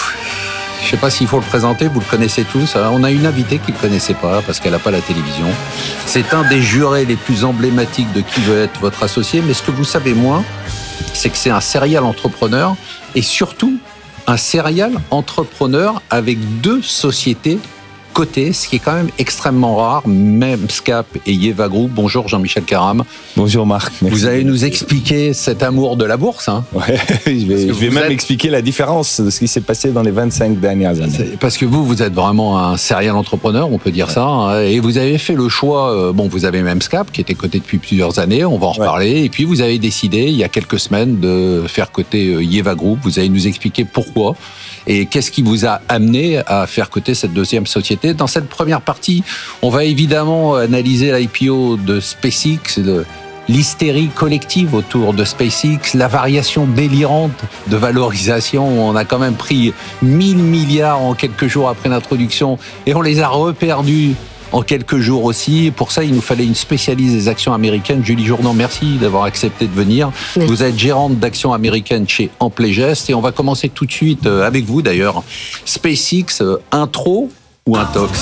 je ne sais pas s'il faut le présenter, vous le connaissez tous. On a une invitée qui ne le connaissait pas parce qu'elle n'a pas la télévision. C'est un des jurés les plus emblématiques de Qui veut être votre associé. Mais ce que vous savez moins, c'est que c'est un serial entrepreneur et surtout un serial entrepreneur avec deux sociétés cotées, ce qui est quand même extrêmement rare, même Scap et Yeva Group. Bonjour Jean-Michel Caram. Bonjour Marc. Merci. Vous allez nous expliquer cet amour de la bourse. Hein. Ouais, je vais, je vais même êtes... expliquer la différence de ce qui s'est passé dans les vingt-cinq dernières années. Parce que vous, vous êtes vraiment un serial entrepreneur, on peut dire ouais. ça. Hein, et vous avez fait le choix, euh, bon, vous avez même Scap qui était coté depuis plusieurs années, on va en reparler. Ouais. Et puis vous avez décidé, il y a quelques semaines, de faire coter euh, Yeva Group. Vous allez nous expliquer pourquoi. Et qu'est-ce qui vous a amené à faire coter cette deuxième société? Dans cette première partie, on va évidemment analyser l'I P O de SpaceX, de l'hystérie collective autour de SpaceX, la variation délirante de valorisation. On a quand même pris mille milliards en quelques jours après l'introduction et on les a reperdus en quelques jours aussi. Pour ça, il nous fallait une spécialiste des actions américaines. Julie Jourdan, merci d'avoir accepté de venir. Merci. Vous êtes gérante d'actions américaines chez Amplegest et on va commencer tout de suite avec vous d'ailleurs. SpaceX, intro ou intox?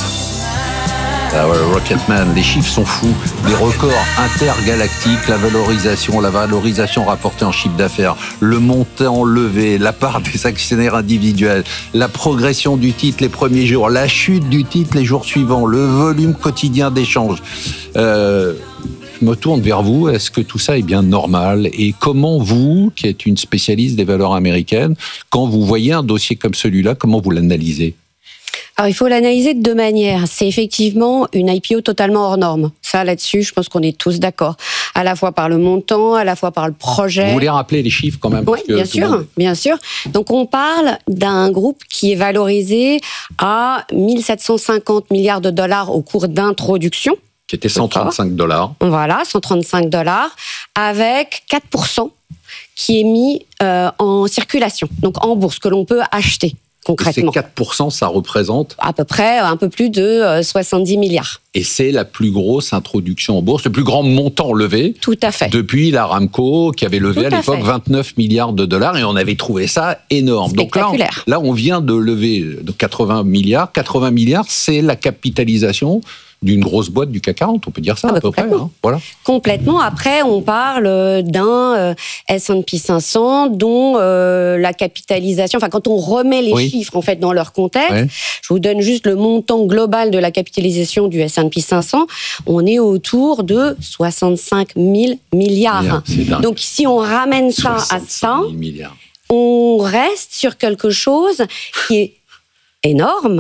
Ah ouais, Rocketman, les chiffres sont fous, les records intergalactiques, la valorisation, la valorisation rapportée en chiffre d'affaires, le montant levé, la part des actionnaires individuels, la progression du titre les premiers jours, la chute du titre les jours suivants, le volume quotidien d'échanges. Euh, je me tourne vers vous, est-ce que tout ça est bien normal? Et comment vous, qui êtes une spécialiste des valeurs américaines, quand vous voyez un dossier comme celui-là, comment vous l'analysez? Alors, il faut l'analyser de deux manières. C'est effectivement une I P O totalement hors norme. Ça, là-dessus, je pense qu'on est tous d'accord. À la fois par le montant, à la fois par le projet. Vous voulez rappeler les chiffres quand même? Oui, bien sûr, monde... bien sûr. Donc, on parle d'un groupe qui est valorisé à mille sept cent cinquante milliards de dollars au cours d'introduction. Qui était cent trente-cinq dollars. Voilà, cent trente-cinq dollars, avec quatre pour cent qui est mis euh, en circulation, donc en bourse, que l'on peut acheter. Concrètement. Et ces quatre pour cent, ça représente à peu près un peu plus de soixante-dix milliards. Et c'est la plus grosse introduction en bourse, le plus grand montant levé. Tout à fait. Depuis l'Aramco, qui avait levé Tout à, à l'époque fait. vingt-neuf milliards de dollars, et on avait trouvé ça énorme. Donc là, on, là, on vient de lever de quatre-vingts milliards. quatre-vingts milliards, c'est la capitalisation d'une grosse boîte du C A C quarante, on peut dire ça ah bah à peu près. Hein, voilà. Complètement. Après, on parle d'un euh, S and P cinq cents dont euh, la capitalisation, enfin quand on remet les oui. chiffres en fait dans leur contexte, oui. je vous donne juste le montant global de la capitalisation du S and P cinq cents, on est autour de soixante-cinq mille milliards. Donc si on ramène ça à ça, on reste sur quelque chose qui est énorme. Ouais.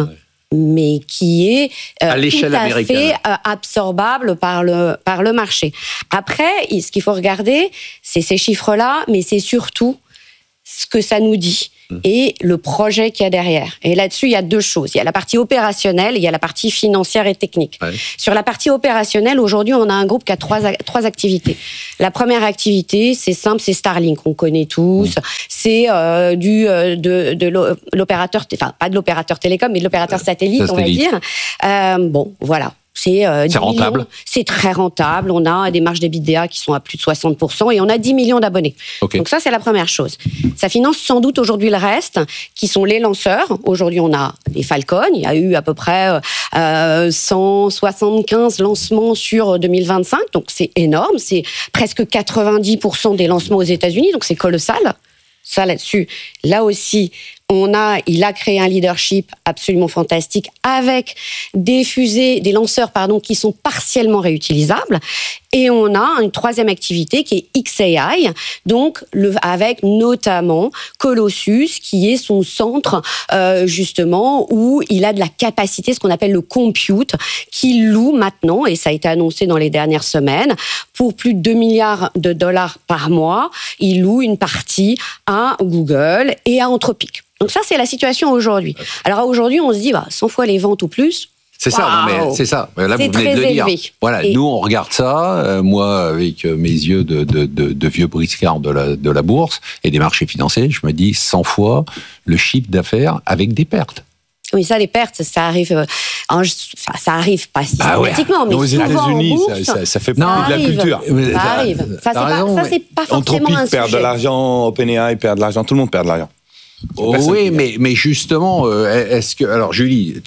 mais qui est euh, à l'échelle tout à américaine. fait euh, absorbable par le, par le marché. Après, ce qu'il faut regarder, c'est ces chiffres-là, mais c'est surtout ce que ça nous dit et le projet qu'il y a derrière. Et là-dessus, il y a deux choses. Il y a la partie opérationnelle et il y a la partie financière et technique. Ouais. Sur la partie opérationnelle, aujourd'hui, on a un groupe qui a trois, trois activités. La première activité, c'est simple, c'est Starlink. On connaît tous. Mmh. C'est euh, du, euh, de, de l'opérateur, enfin, pas de l'opérateur télécom, mais de l'opérateur satellite, euh, on va dire. Euh, bon, voilà. C'est, euh, c'est rentable. Millions. C'est très rentable. On a des marges d'EBITDA qui sont à plus de soixante pour cent et on a dix millions d'abonnés. Okay. Donc ça, c'est la première chose. Ça finance sans doute aujourd'hui le reste, qui sont les lanceurs. Aujourd'hui, on a les Falcon. Il y a eu à peu près euh, cent soixante-quinze lancements sur deux mille vingt-cinq. Donc c'est énorme. C'est presque quatre-vingt-dix pour cent des lancements aux États-Unis. Donc c'est colossal. Ça, là-dessus, là aussi, on a, il a créé un leadership absolument fantastique avec des fusées, des lanceurs, pardon, qui sont partiellement réutilisables. Et on a une troisième activité qui est X A I, donc le, avec notamment Colossus, qui est son centre euh, justement où il a de la capacité, ce qu'on appelle le compute, qu'il loue maintenant, et ça a été annoncé dans les dernières semaines, pour plus de deux milliards de dollars par mois. Il loue une partie à Google et à Anthropic. Donc ça, c'est la situation aujourd'hui. Alors aujourd'hui, on se dit, bah, cent fois les ventes ou plus. C'est ça, wow. non, mais c'est ça. Là, c'est vous venez de le dire. Élevé. Voilà, et nous, on regarde ça, euh, moi, avec mes yeux de, de, de, de vieux briscard de la, de la bourse et des marchés financiers, je me dis cent fois le chiffre d'affaires avec des pertes. Oui, ça, les pertes, ça arrive, euh, en, enfin, ça arrive pas systématiquement, ah ouais. mais aux États-Unis, bourse, ça, ça, ça fait partie de la culture. Ça, ça arrive. Ça, c'est raison, pas, ça, c'est pas forcément Anthropic un perd sujet. de l'argent, OpenAI perd de l'argent, tout le monde perd de l'argent. Oh oui, mais, mais justement, est-ce que... Alors, Julie,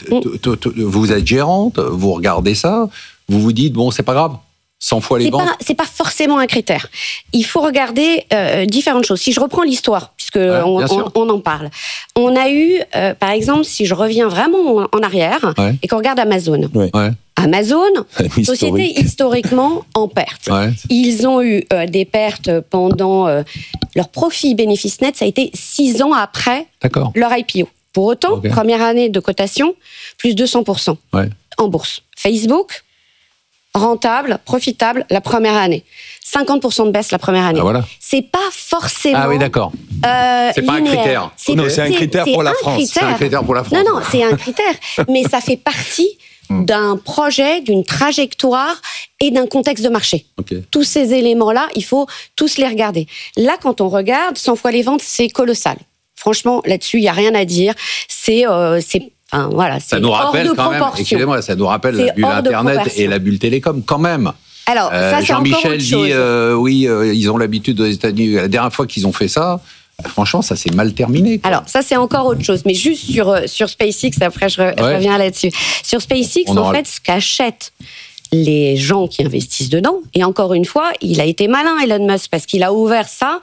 vous êtes gérante, vous regardez ça, vous vous dites, bon, c'est pas grave, cent fois les c'est ventes. Pas, c'est pas forcément un critère. Il faut regarder euh, différentes choses. Si je reprends l'histoire, puisque ouais, on, on, on en parle, on a eu, euh, par exemple, si je reviens vraiment en arrière, ouais. et qu'on regarde Amazon. Ouais. Ouais. Amazon, société historiquement en perte. Ouais. Ils ont eu euh, des pertes pendant... Euh, leur profit bénéfice net, ça a été six ans après D'accord. leur I P O. Pour autant, okay. première année de cotation, plus deux cents pour cent ouais. en bourse. Facebook, rentable, profitable la première année. cinquante pour cent de baisse la première année. Ah, voilà. C'est pas forcément... Ah oui, d'accord. Euh, c'est pas linéaire. un critère. C'est, non, c'est un critère c'est pour la un France. Critère. C'est un critère pour la France. Non, non, c'est un critère. Mais ça fait partie d'un projet, d'une trajectoire et d'un contexte de marché. Okay. Tous ces éléments-là, il faut tous les regarder. Là, quand on regarde, cent fois les ventes, c'est colossal. Franchement, là-dessus, il n'y a rien à dire. C'est... Euh, c'est Enfin, voilà, ça nous rappelle quand même, excusez-moi, ça nous rappelle c'est la bulle Internet et la bulle télécom, quand même. Alors, euh, ça, c'est Jean-Michel dit, euh, oui, euh, ils ont l'habitude aux États-Unis. La dernière fois qu'ils ont fait ça, franchement, ça s'est mal terminé. Quoi. Alors, ça, c'est encore autre chose. Mais juste sur, sur SpaceX, après, je, re- ouais. je reviens là-dessus. Sur SpaceX, On en aura... fait, ce qu'achètent les gens qui investissent dedans, et encore une fois, il a été malin, Elon Musk, parce qu'il a ouvert ça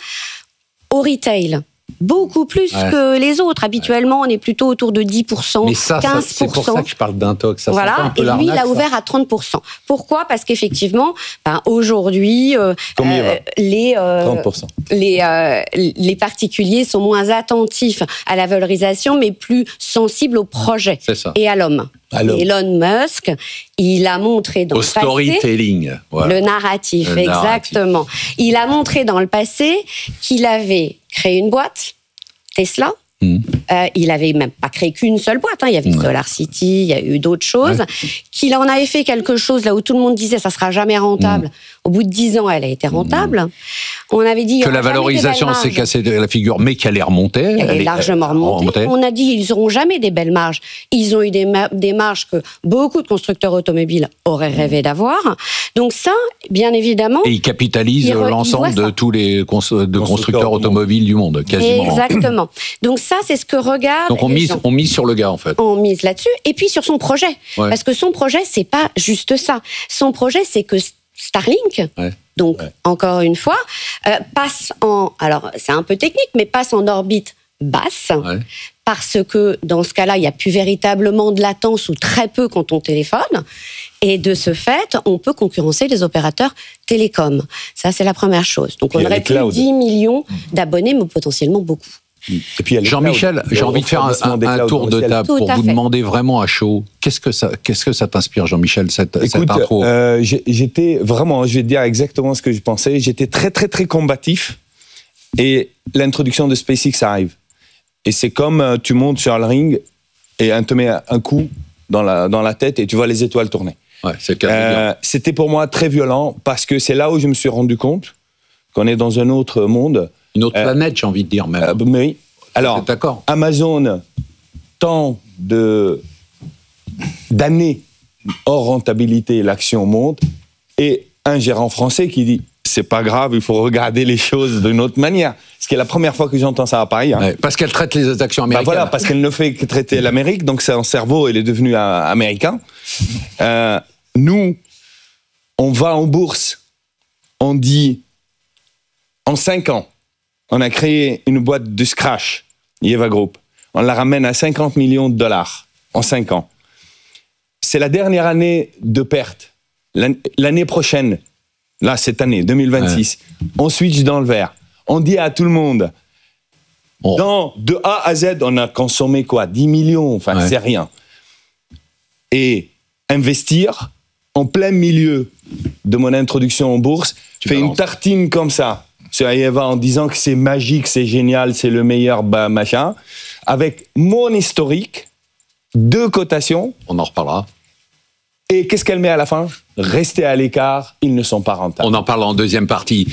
au retail. Beaucoup plus ouais. que les autres. Habituellement, on est plutôt autour de dix pour cent, mais ça, quinze pour cent. C'est pour ça que je parle d'intox. Ça, voilà. c'est un peu et lui, il a ouvert ça. à trente pour cent. Pourquoi ? Parce qu'effectivement, ben, aujourd'hui, euh, euh, les, euh, trente pour cent. Les, euh, les particuliers sont moins attentifs à la valorisation, mais plus sensibles au projet et à l'homme. Alors. Elon Musk, il a montré dans au le passé... storytelling. Ouais. Le narratif, le exactement. Narratif. Il a montré dans le passé qu'il avait créé une boîte, Tesla. Mmh. Euh, il avait même pas créé qu'une seule boîte. Hein. Il y avait ouais. Solar City, il y a eu d'autres choses. Ouais. Qu'il en avait fait quelque chose là où tout le monde disait ça sera jamais rentable. Mmh. Au bout de dix ans, elle a été rentable. Mmh. On avait dit que la valorisation s'est cassée de la figure, mais qu'elle est remontée. Elle, elle est largement elle, remontée. remontée. On a dit ils n'auront jamais des belles marges. Ils ont eu des, ma- des marges que beaucoup de constructeurs automobiles auraient rêvé d'avoir. Donc ça, bien évidemment. Et ils capitalisent ils re- l'ensemble ils de tous les cons- de constructeurs, constructeurs automobiles du monde, quasiment. Exactement. Donc ça, c'est ce que regardent. Donc on mise, gens. on mise sur le gars en fait. On mise là-dessus et puis sur son projet, ouais. parce que son projet c'est pas juste ça. Son projet c'est que Starlink. Ouais. Donc, ouais. encore une fois, euh, passe en... Alors, c'est un peu technique, mais passe en orbite basse, ouais. parce que, dans ce cas-là, il n'y a plus véritablement de latence ou très peu quand on téléphone. Et de ce fait, on peut concurrencer les opérateurs télécoms. Ça, c'est la première chose. Donc, on aurait plus dix millions d'abonnés, mais potentiellement beaucoup. Et puis Jean-Michel, j'ai envie de faire un, un, un tour de table pour vous demander vraiment à chaud, qu'est-ce que ça, qu'est-ce que ça t'inspire, Jean-Michel, cette, Écoute, cette intro euh, j'étais vraiment, je vais te dire exactement ce que je pensais, j'étais très très très combatif et l'introduction de SpaceX arrive. Et c'est comme euh, tu montes sur le ring et on te met un coup dans la, dans la tête et tu vois les étoiles tourner. Ouais, c'est euh, C'était pour moi très violent parce que c'est là où je me suis rendu compte qu'on est dans un autre monde. Une autre euh, planète, j'ai envie de dire même. Euh, oui. Alors, Amazon, tant de, d'années hors rentabilité, l'action monte, et un gérant français qui dit c'est pas grave, il faut regarder les choses d'une autre manière. Ce qui est la première fois que j'entends ça à Paris. Hein. Ouais, parce qu'elle traite les actions américaines. Bah voilà, parce qu'elle ne fait que traiter l'Amérique, donc son cerveau, il est devenu un américain. Euh, nous, on va en bourse, on dit en cinq ans, on a créé une boîte de scratch, Yeva Group. On la ramène à cinquante millions de dollars en cinq ans. C'est la dernière année de perte. L'année prochaine, là, cette année, deux mille vingt-six, ouais. on switch dans le vert. On dit à tout le monde, oh. dans, de A à Z, on a consommé quoi, dix millions, enfin, ouais. c'est rien. Et investir en plein milieu de mon introduction en bourse, tu fais une tartine comme ça sur Yeva en disant que c'est magique, c'est génial, c'est le meilleur, bah, machin, avec mon historique, deux cotations. On en reparlera. Et qu'est-ce qu'elle met à la fin ? Restez à l'écart, ils ne sont pas rentables. On en parle en deuxième partie.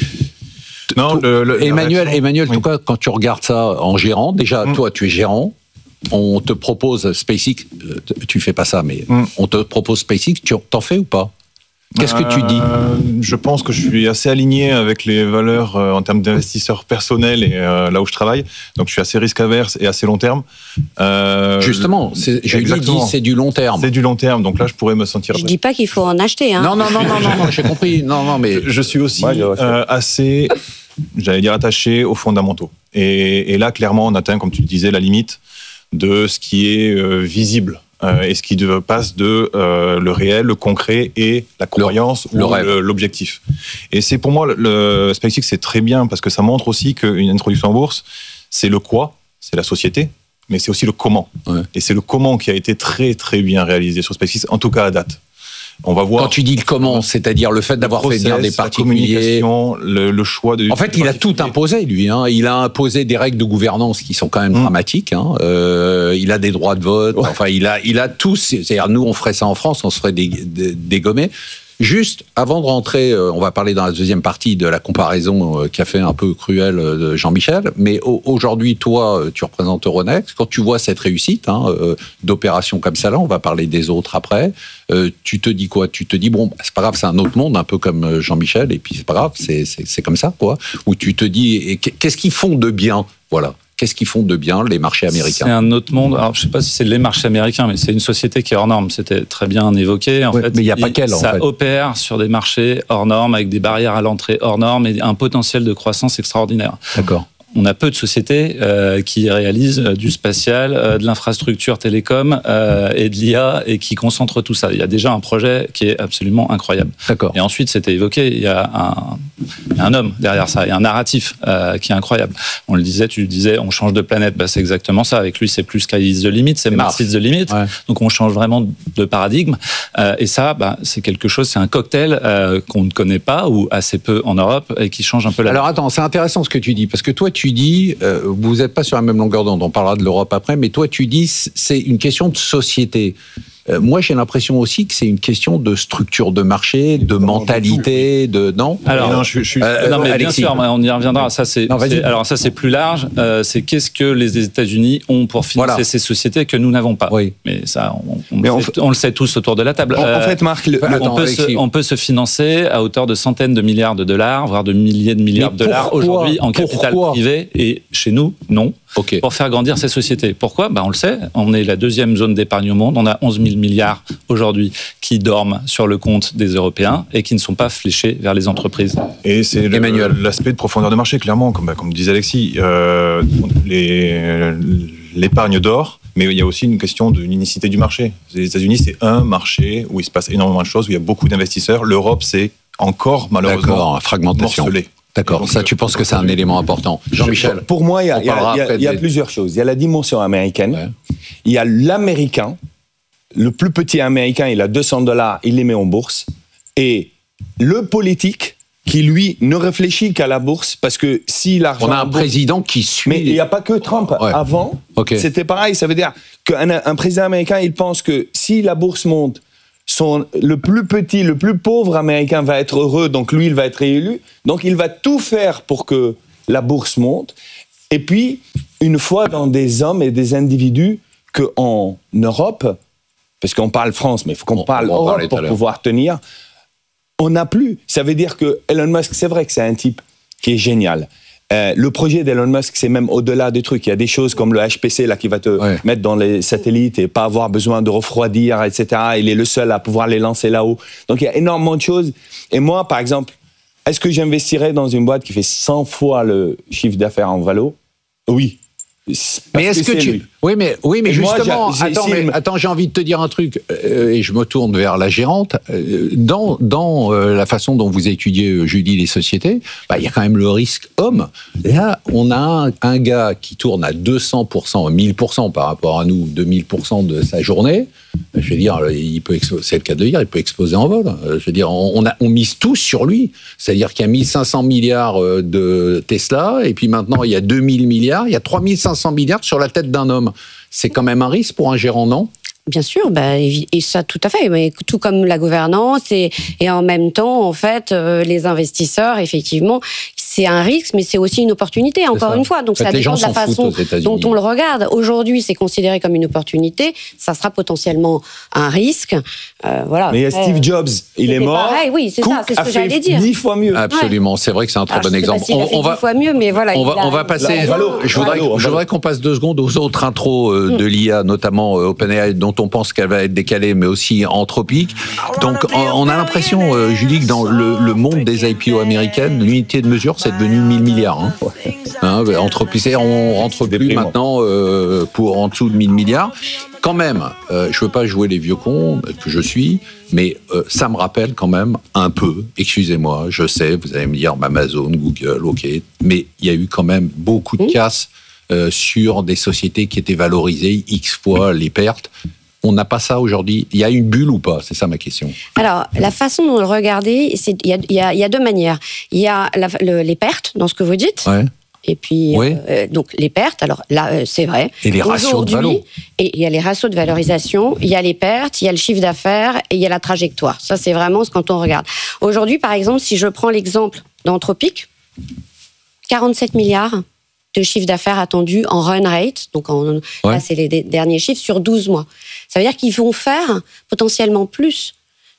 Non, le, le, Emmanuel, Emmanuel, oui. Toi, quand tu regardes ça en gérant, déjà, mmh. toi, tu es gérant, on te propose SpaceX, tu fais pas ça, mais mmh. on te propose SpaceX, tu t'en fais ou pas ? Qu'est-ce que tu dis ? euh, Je pense que je suis assez aligné avec les valeurs euh, en termes d'investisseurs personnels et euh, là où je travaille. Donc, je suis assez risque averse et assez long terme. Euh, Justement, c'est, je lui dis c'est du long terme. C'est du long terme. Donc là, je pourrais me sentir. Je dis pas qu'il faut en acheter. Hein. Non, non, non, non, non, non, j'ai compris. Non, non, mais je suis aussi euh, assez, j'allais dire, attaché aux fondamentaux. Et, et là, clairement, on atteint, comme tu le disais, la limite de ce qui est euh, visible. Euh, et ce qui passe de euh, le réel, le concret et la croyance le, ou le, l'objectif. Et c'est pour moi, le, le SpaceX, c'est très bien parce que ça montre aussi qu'une introduction en bourse, c'est le quoi, c'est la société, mais c'est aussi le comment. Ouais. Et c'est le comment qui a été très très bien réalisé sur SpaceX, en tout cas à date. On va voir. Quand tu dis le comment, c'est-à-dire le fait d'avoir le process, fait venir des particuliers, le, le choix de. En fait, il a tout imposé, lui. Hein. Il a imposé des règles de gouvernance qui sont quand même mmh. dramatiques. Hein. Euh, il a des droits de vote. Ouais. Enfin, il a, il a tout. C'est-à-dire, nous, on ferait ça en France, on se ferait dégommer. Juste, avant de rentrer, on va parler dans la deuxième partie de la comparaison qui a fait un peu cruelle de Jean-Michel, mais aujourd'hui, toi, tu représentes Euronext. Quand tu vois cette réussite hein, d'opérations comme ça, là, on va parler des autres après, euh, tu te dis quoi ? Tu te dis, bon, c'est pas grave, c'est un autre monde, un peu comme Jean-Michel, et puis c'est pas grave, c'est, c'est, c'est comme ça, quoi. Ou tu te dis, qu'est-ce qu'ils font de bien ? Voilà. Qu'est-ce qu'ils font de bien, les marchés américains ? C'est un autre monde. Alors, je ne sais pas si c'est les marchés américains, mais c'est une société qui est hors norme. C'était très bien évoqué. En ouais, fait, mais il n'y a pas qu'elle, en ça fait. Ça opère sur des marchés hors normes, avec des barrières à l'entrée hors normes et un potentiel de croissance extraordinaire. D'accord. On a peu de sociétés euh, qui réalisent euh, du spatial, euh, de l'infrastructure télécom euh, et de l'I A et qui concentrent tout ça. Il y a déjà un projet qui est absolument incroyable. D'accord. Et ensuite, c'était évoqué, il y a un, il y a un homme derrière ça, il y a un narratif euh, qui est incroyable. On le disait, tu le disais, on change de planète, bah, c'est exactement ça. Avec lui, c'est plus Sky is the limit, c'est, c'est Mars is the limit. Ouais. Donc on change vraiment de paradigme. Euh, et ça, bah, c'est quelque chose, c'est un cocktail euh, qu'on ne connaît pas ou assez peu en Europe et qui change un peu la. Alors attends, c'est intéressant ce que tu dis, parce que toi, tu Tu dis, euh, vous n'êtes pas sur la même longueur d'onde, on parlera de l'Europe après, mais toi tu dis c'est une question de société. Euh, moi j'ai l'impression aussi que c'est une question de structure de marché, de mentalité, de non. Alors non, je, je suis. Euh, non mais Alexis. Bien sûr, on y reviendra. Ça c'est. Non, c'est alors ça c'est plus large. Euh, c'est qu'est-ce que les États-Unis ont pour financer voilà. ces sociétés que nous n'avons pas. Oui. Mais ça, on, on, mais on, fait, on le sait tous autour de la table. En, euh, en fait, Marc, le, on, attends, peut se, on peut se financer à hauteur de centaines de milliards de dollars, voire de milliers de milliards mais de dollars aujourd'hui en capital pourquoi privé et chez nous non. Okay. Pour faire grandir ces sociétés. Pourquoi ? Ben on le sait, on est la deuxième zone d'épargne au monde. On a onze mille milliards aujourd'hui qui dorment sur le compte des Européens et qui ne sont pas fléchés vers les entreprises. Et c'est le, l'aspect de profondeur de marché, clairement, comme, comme disait Alexis. Euh, les, l'épargne dort, mais il y a aussi une question d'une unicité du marché. Les États-Unis, c'est un marché où il se passe énormément de choses, où il y a beaucoup d'investisseurs. L'Europe, c'est encore malheureusement fragmentation. morcelé. D'accord, donc, ça tu penses que c'est un élément important. Jean-Michel? Pour moi, il y a, y a, y a, y a des... plusieurs choses. Il y a la dimension américaine, ouais. Il y a l'américain, le plus petit américain, il a deux cents dollars, il les met en bourse, et le politique qui, lui, ne réfléchit qu'à la bourse, parce que si l'argent... On a un président qui suit... Mais il n'y a pas que Trump. Ouais. Avant, okay. C'était pareil. Ça veut dire qu'un un président américain, il pense que si la bourse monte, son, le plus petit, le plus pauvre américain va être heureux, donc lui, il va être réélu. Donc, il va tout faire pour que la bourse monte. Et puis, une fois dans des hommes et des individus qu'en Europe, parce qu'on parle France, mais il faut qu'on on, parle on Europe pour pouvoir tenir, on n'a plus. Ça veut dire que Elon Musk, c'est vrai que c'est un type qui est génial. Euh, le projet d'Elon Musk, c'est même au-delà des trucs. Il y a des choses comme le H P C là, qui va te ouais. mettre dans les satellites et pas avoir besoin de refroidir, et cetera. Il est le seul à pouvoir les lancer là-haut. Donc il y a énormément de choses. Et moi, par exemple, est-ce que j'investirais dans une boîte qui fait cent fois le chiffre d'affaires en valo? Oui. Mais est-ce que, que tu... Lui. Oui, mais, oui, mais et justement, moi, j'ai, j'ai attends, mais, me... attends, j'ai envie de te dire un truc, euh, et je me tourne vers la gérante. Euh, dans dans euh, la façon dont vous étudiez, Julie, les sociétés, bah, il y a quand même le risque homme. Là, on a un, un gars qui tourne à deux cents pour cent, mille pour cent par rapport à nous, deux mille pour cent de sa journée. Je veux dire, il peut exploser, c'est le cas de dire, il peut exploser en vol. Je veux dire, on, a, on mise tous sur lui. C'est-à-dire qu'il y a mille cinq cents milliards de Tesla, et puis maintenant, il y a deux mille milliards, il y a trois mille cinq cents milliards sur la tête d'un homme. C'est quand même un risque pour un gérant, non ? Bien sûr, bah, et ça tout à fait, mais tout comme la gouvernance et, et en même temps, en fait, euh, les investisseurs, effectivement, c'est un risque, mais c'est aussi une opportunité, encore une fois. Donc ça dépend de la façon dont on le regarde. Aujourd'hui, c'est considéré comme une opportunité, ça sera potentiellement un risque. Euh, voilà. Mais il y a Steve Jobs, il est mort. Pareil, oui, c'est Cook ça, c'est ce que j'allais dire. Dix fois mieux. Absolument, ouais. C'est vrai que c'est un très Alors, bon exemple. Pas si on, on va dix fois mieux, mais voilà. On va, on va passer. Là, valo, je voudrais, valo, je voudrais qu'on passe deux secondes aux autres intros euh, de l'I A, notamment euh, OpenAI, dont on pense qu'elle va être décalée, mais aussi anthropique. Donc, on a l'impression, euh, Julie, que dans le, le monde des I P O américaines, l'unité de mesure, c'est devenu mille milliards. Hein. Hein, anthropisé, on rentre plus maintenant euh, pour en dessous de mille milliards. Quand même, euh, je veux pas jouer les vieux cons que je suis, mais euh, ça me rappelle quand même un peu, excusez-moi, je sais, vous allez me dire Amazon, Google, ok, mais il y a eu quand même beaucoup de casse euh, sur des sociétés qui étaient valorisées X fois les pertes. On n'a pas ça aujourd'hui. Il y a une bulle ou pas? C'est ça ma question. Alors, la façon dont le regarder, c'est, il, y a, il, y a, il y a deux manières. Il y a la, le, les pertes, dans ce que vous dites. Ouais. Et puis, oui. euh, donc, les pertes, alors là, euh, c'est vrai. Et les ratios de valo. Et il y a les ratios de valorisation, il y a les pertes, il y a le chiffre d'affaires et il y a la trajectoire. Ça, c'est vraiment ce quand on regarde. Aujourd'hui, par exemple, si je prends l'exemple d'Anthropic, quarante-sept milliards de chiffre d'affaires attendu en run rate, donc en, ouais. Là, c'est les derniers chiffres, sur douze mois. Ça veut dire qu'ils vont faire potentiellement plus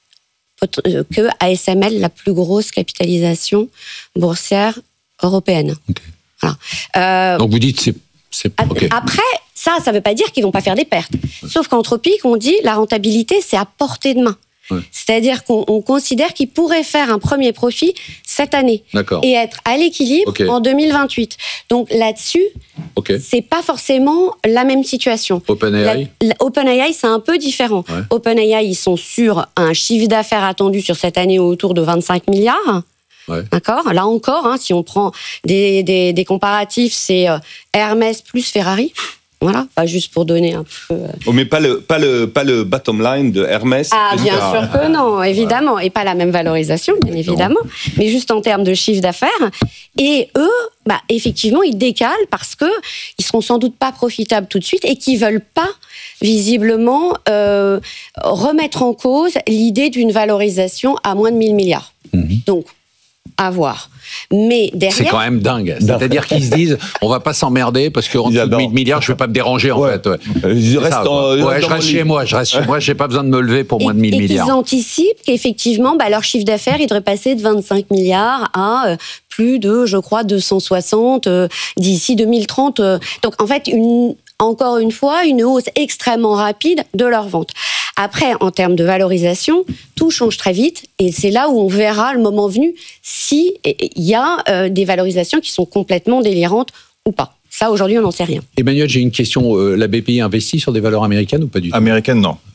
que A S M L, la plus grosse capitalisation boursière européenne. Okay. Voilà. Euh, donc vous dites c'est, c'est okay. Après, ça, ça ne veut pas dire qu'ils ne vont pas faire des pertes. Ouais. Sauf qu'Anthropic, on dit la rentabilité, c'est à portée de main. Ouais. C'est-à-dire qu'on on considère qu'ils pourraient faire un premier profit cette année. D'accord. Et être à l'équilibre okay. en deux mille vingt-huit. Donc là-dessus, okay. c'est pas forcément la même situation. OpenAI OpenAI, c'est un peu différent. Ouais. OpenAI, ils sont sur un chiffre d'affaires attendu sur cette année autour de vingt-cinq milliards. Ouais. D'accord. Là encore, hein, si on prend des, des, des comparatifs, c'est euh, Hermès plus Ferrari. Voilà, pas juste pour donner un peu. Euh... Oh, mais pas le, pas, le, pas le bottom line de Hermès. Ah, bien sûr que non, évidemment. Et pas la même valorisation, bien évidemment. Mais juste en termes de chiffre d'affaires. Et eux, bah, effectivement, ils décalent parce qu'ils ne seront sans doute pas profitables tout de suite et qu'ils ne veulent pas, visiblement, euh, remettre en cause l'idée d'une valorisation à moins de mille milliards. Mmh. Donc, à voir. Mais derrière... C'est quand même dingue. C'est-à-dire qu'ils se disent, on va pas s'emmerder parce qu'en dessous de mille milliards, je vais pas me déranger en ouais. fait. Ouais. Je reste, ça, en, ouais, je reste chez moi. Je reste chez moi. J'ai pas besoin de me lever pour et, moins de mille et milliards. Et qu'ils anticipent qu'effectivement, bah, leur chiffre d'affaires, il devrait passer de vingt-cinq milliards à euh, plus de, je crois, deux cent soixante euh, d'ici deux mille trente. Euh. Donc en fait, une encore une fois, une hausse extrêmement rapide de leurs ventes. Après, en termes de valorisation, tout change très vite et c'est là où on verra le moment venu si il y a euh, des valorisations qui sont complètement délirantes ou pas. Ça, aujourd'hui, on n'en sait rien. Emmanuel, j'ai une question. Euh, la B P I investit sur des valeurs américaines ou pas du tout? Américaines, non.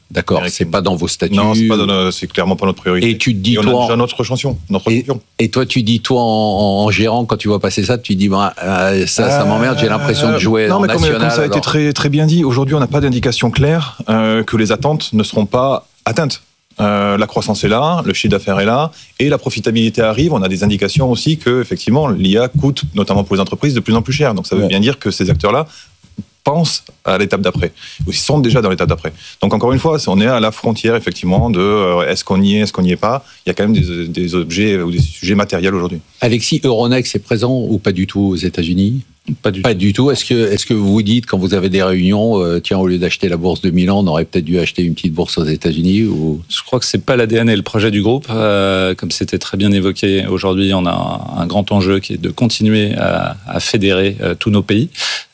D'accord, c'est pas dans vos statuts. Non, c'est, pas dans, c'est clairement pas notre priorité. Et tu te dis, et on toi, a déjà notre chanson, notre et, et toi, tu dis, toi, en, en gérant, quand tu vois passer ça, tu dis, bah, euh, ça, ça m'emmerde, j'ai l'impression de jouer non, en mais national. Comme, comme ça a alors... été très, très bien dit, aujourd'hui, on n'a pas d'indication claire euh, que les attentes ne seront pas atteintes. Euh, la croissance est là, le chiffre d'affaires est là, et la profitabilité arrive. On a des indications aussi que, effectivement, l'I A coûte, notamment pour les entreprises, de plus en plus cher. Donc ça veut ouais. bien dire que ces acteurs-là pensent à l'étape d'après, ou ils sont déjà dans l'étape d'après. Donc encore une fois, on est à la frontière effectivement de euh, est-ce qu'on y est, est-ce qu'on n'y est pas. Il y a quand même des, des objets ou des sujets matériels aujourd'hui. Alexis, Euronext est présent ou pas du tout aux États-Unis ? Pas du pas tout. du tout. Est-ce que, est-ce que vous vous dites, quand vous avez des réunions, euh, tiens, au lieu d'acheter la bourse de Milan, on aurait peut-être dû acheter une petite bourse aux États-Unis ou... Je crois que c'est pas l'A D N et le projet du groupe. Euh, comme c'était très bien évoqué, aujourd'hui, on a un, un grand enjeu qui est de continuer à, à fédérer euh, tous nos pays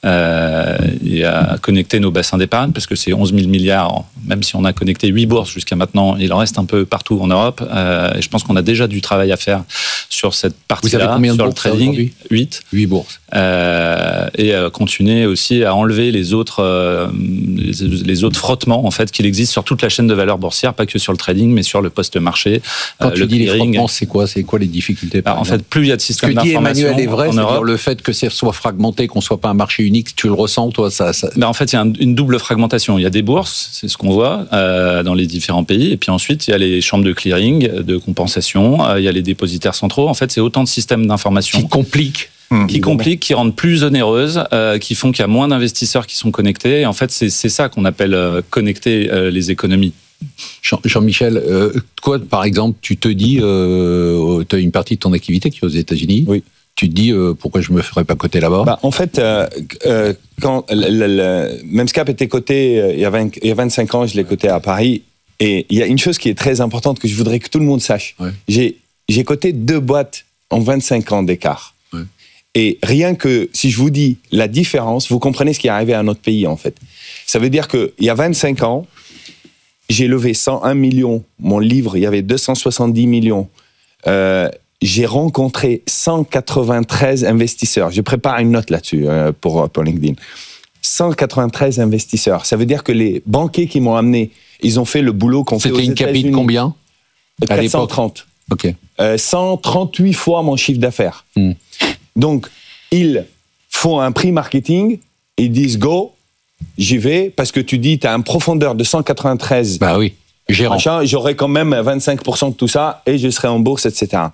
euh, et à connecter nos bassins d'épargne, parce que c'est onze mille milliards, même si on a connecté huit bourses jusqu'à maintenant, il en reste un peu partout en Europe. Euh, et je pense qu'on a déjà du travail à faire sur cette partie-là, Vous avez combien de sur bourses, le trading. huit huit bourses. Euh, et à continuer aussi à enlever les autres, euh, les, les autres frottements en fait qu'il existe sur toute la chaîne de valeur boursière, pas que sur le trading, mais sur le post-marché. Quand euh, tu le dis clearing. Les frottements, c'est quoi, c'est quoi les difficultés par bah, En fait, plus il y a de systèmes d'information. Ce que dit Emmanuel est vrai, en c'est-à-dire Europe, le fait que ça soit fragmenté, qu'on soit pas un marché unique, tu le ressens, toi, ça. ça... Bah, en fait, il y a un, une double fragmentation. Il y a des bourses, c'est ce qu'on voit euh, dans les différents pays, et puis ensuite il y a les chambres de clearing, de compensation, euh, il y a les dépositaires centraux. En fait, c'est autant de systèmes d'information qui compliquent. qui compliquent, qui rendent plus onéreuses, euh, qui font qu'il y a moins d'investisseurs qui sont connectés. Et en fait, c'est, c'est ça qu'on appelle euh, connecter euh, les économies. Jean, Jean-Michel, euh, toi, par exemple, tu te dis, euh, tu as une partie de ton activité qui est aux États-Unis. Oui. Tu te dis, euh, pourquoi je me ferais pas coter là-bas ? Bah, en fait, euh, euh, quand le, le, le Memscap était coté euh, il, y a vingt, il y a vingt-cinq ans, je l'ai coté à Paris. Et il y a une chose qui est très importante que je voudrais que tout le monde sache. Ouais. J'ai, j'ai coté deux boîtes en vingt-cinq ans d'écart. Ouais. Et rien que, si je vous dis la différence, vous comprenez ce qui est arrivé à notre pays, en fait. Ça veut dire qu'il y a vingt-cinq ans, j'ai levé cent un millions. Mon livre, il y avait deux cent soixante-dix millions. Euh, j'ai rencontré cent quatre-vingt-treize investisseurs. Je prépare une note là-dessus euh, pour, pour LinkedIn. cent quatre-vingt-treize investisseurs. Ça veut dire que les banquiers qui m'ont amené, ils ont fait le boulot qu'on fait aux États-Unis. C'était une capite combien ? quatre cent trente. Ok. Euh, cent trente-huit fois mon chiffre d'affaires. Mm. Donc, ils font un prix marketing, ils disent go, j'y vais, parce que tu dis, tu as une profondeur de cent quatre-vingt-treize. Bah oui, gérant. Machin, j'aurai quand même vingt-cinq pour cent de tout ça et je serai en bourse, et cetera.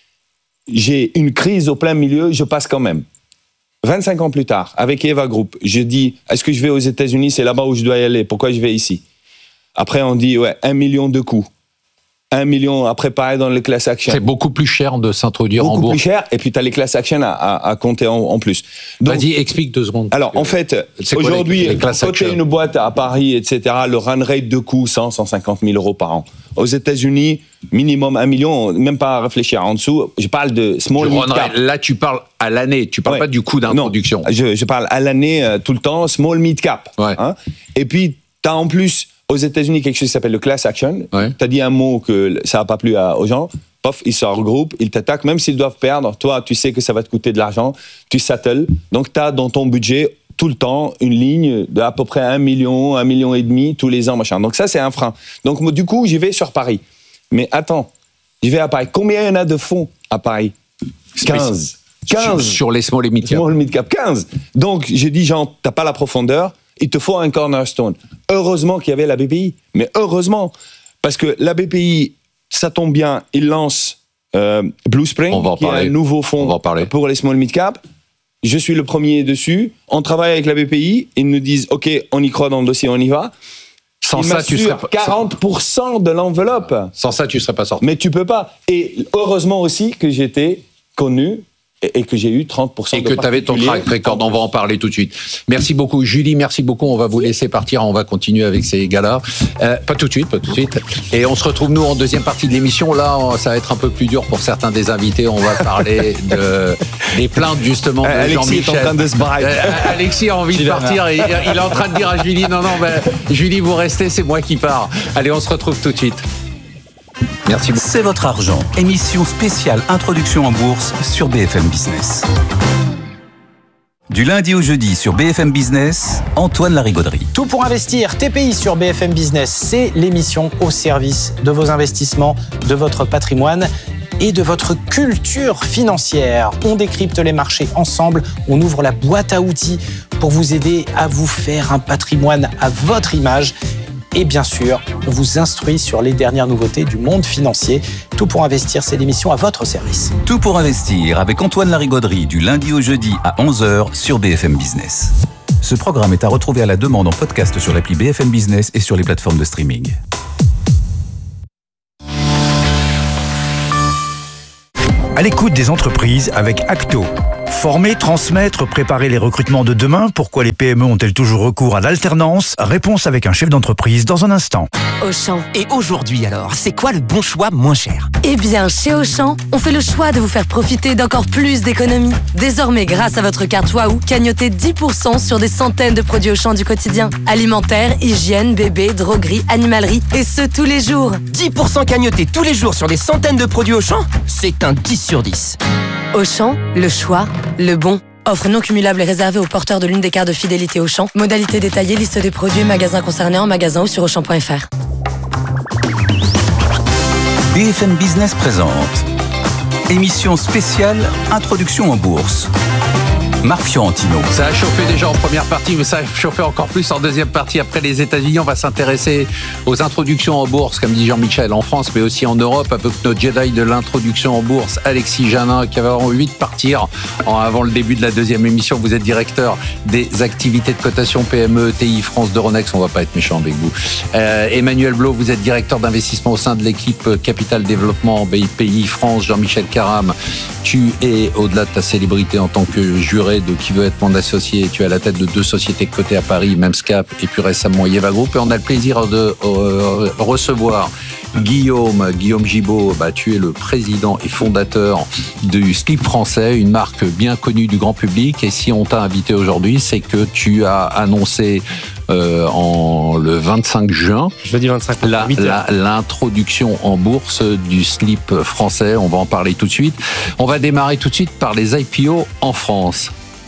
J'ai une crise au plein milieu, je passe quand même. vingt-cinq ans plus tard, avec Eva Group, je dis, est-ce que je vais aux États-Unis? C'est là-bas où je dois y aller. Pourquoi je vais ici? Après, on dit, ouais, un million de coûts. Un million à préparer dans les class actions. C'est beaucoup plus cher de s'introduire beaucoup en bourse. Beaucoup plus cher, et puis tu as les class actions à, à, à compter en, en plus. Donc, vas-y, explique deux secondes. Alors, en fait, aujourd'hui, côté une boîte à Paris, et cetera, le run rate de coût, cent, cent cinquante mille euros par an. Aux États-Unis, minimum un million, même pas à réfléchir en dessous. Je parle de small mid cap. Là, tu parles à l'année, tu parles ouais. pas du coût d'introduction. Non, je, je parle à l'année euh, tout le temps, small mid cap. Ouais. Hein. Et puis, tu as en plus aux États-Unis quelque chose qui s'appelle le class action. Ouais. Tu as dit un mot que ça n'a pas plu à, aux gens. Pof, ils se regroupent, ils t'attaquent, même s'ils doivent perdre. Toi, tu sais que ça va te coûter de l'argent. Tu settles. Donc, tu as dans ton budget tout le temps une ligne d'à peu près un million, un million et demi tous les ans, machin. Donc, ça, c'est un frein. Donc, du coup, j'y vais sur Paris. Mais attends, j'y vais à Paris. Combien il y en a de fonds à Paris? quinze. quinze. Sur, sur les small et mid cap. Small mid cap, quinze. Donc, j'ai dit, Jean, t'as pas la profondeur. Il te faut un cornerstone. Heureusement qu'il y avait la B P I. Mais heureusement, parce que la B P I, ça tombe bien, il lance euh, Blue Spring, qui est un nouveau fonds pour les small mid cap. Je suis le premier dessus. On travaille avec la B P I. Ils nous disent, OK, on y croit dans le dossier, on y va. Sans il ça, tu serais pas... quarante pour cent de l'enveloppe. Sans ça, tu serais pas sorti. Mais tu peux pas. Et heureusement aussi que j'étais connu et que j'ai eu trente pour cent et de que tu avais ton track record, on va en parler tout de suite. Merci beaucoup Julie, merci beaucoup, on va vous laisser partir, on va continuer avec ces gars-là. Euh, pas tout de suite, pas tout de suite. Et on se retrouve nous en deuxième partie de l'émission. Là, ça va être un peu plus dur pour certains des invités, on va parler de, des plaintes justement de euh, Jean-Michel. Alexis est en train de se brailler. Euh, Alexis a envie de partir et il est en train de dire à Julie, non, non, ben, Julie, vous restez, c'est moi qui pars. Allez, on se retrouve tout de suite. Merci beaucoup. C'est votre argent. Émission spéciale Introduction en bourse sur B F M Business. Du lundi au jeudi sur B F M Business, Antoine Larigauderie. Tout pour investir, T P I sur B F M Business, c'est l'émission au service de vos investissements, de votre patrimoine et de votre culture financière. On décrypte les marchés ensemble, on ouvre la boîte à outils pour vous aider à vous faire un patrimoine à votre image. Et bien sûr, on vous instruit sur les dernières nouveautés du monde financier. Tout pour investir, c'est l'émission à votre service. Tout pour investir avec Antoine Larigauderie du lundi au jeudi à onze heures sur B F M Business. Ce programme est à retrouver à la demande en podcast sur l'appli B F M Business et sur les plateformes de streaming. À l'écoute des entreprises avec Acto. Former, transmettre, préparer les recrutements de demain. Pourquoi les P M E ont-elles toujours recours à l'alternance? Réponse avec un chef d'entreprise dans un instant. Auchan. Et aujourd'hui alors, c'est quoi le bon choix moins cher? Eh bien, chez Auchan, on fait le choix de vous faire profiter d'encore plus d'économies. Désormais, grâce à votre carte Waouh, cagnotez dix pour cent sur des centaines de produits Auchan du quotidien. Alimentaire, hygiène, bébé, droguerie, animalerie, et ce tous les jours. dix pour cent cagnotés tous les jours sur des centaines de produits Auchan? C'est un dix sur dix. Auchan, le choix, le bon. Offre non cumulable et réservée aux porteurs de l'une des cartes de fidélité Auchan. Modalité détaillée, liste des produits et magasins concernés en magasin ou sur auchan point f r. B F M Business présente émission spéciale Introduction en bourse. Marc Fiorentino. Ça a chauffé déjà en première partie, mais ça a chauffé encore plus en deuxième partie. Après les États-Unis, on va s'intéresser aux introductions en bourse, comme dit Jean-Michel, en France, mais aussi en Europe, avec notre Jedi de l'introduction en bourse, Alexis Janin, qui avait envie de partir avant le début de la deuxième émission. Vous êtes directeur des activités de cotation P M E, T I, France d'Euronext. On va pas être méchant avec vous. Euh, Emmanuel Blot, vous êtes directeur d'investissement au sein de l'équipe Capital Développement B P I France. Jean-Michel Caram, tu es, au-delà de ta célébrité en tant que juré de Qui veut être mon associé, tu es à la tête de deux sociétés cotées à Paris, Memscap et puis récemment Yeva Group, et on a le plaisir de euh, recevoir Guillaume, Guillaume Gibaud. Bah, tu es le président et fondateur du Slip français, une marque bien connue du grand public, et si on t'a invité aujourd'hui, c'est que tu as annoncé Euh, en le vingt-cinq juin, jeudi vingt-cinq, la, la, l'introduction en bourse du slip français. On va en parler tout de suite. On va démarrer tout de suite par les I P O en France.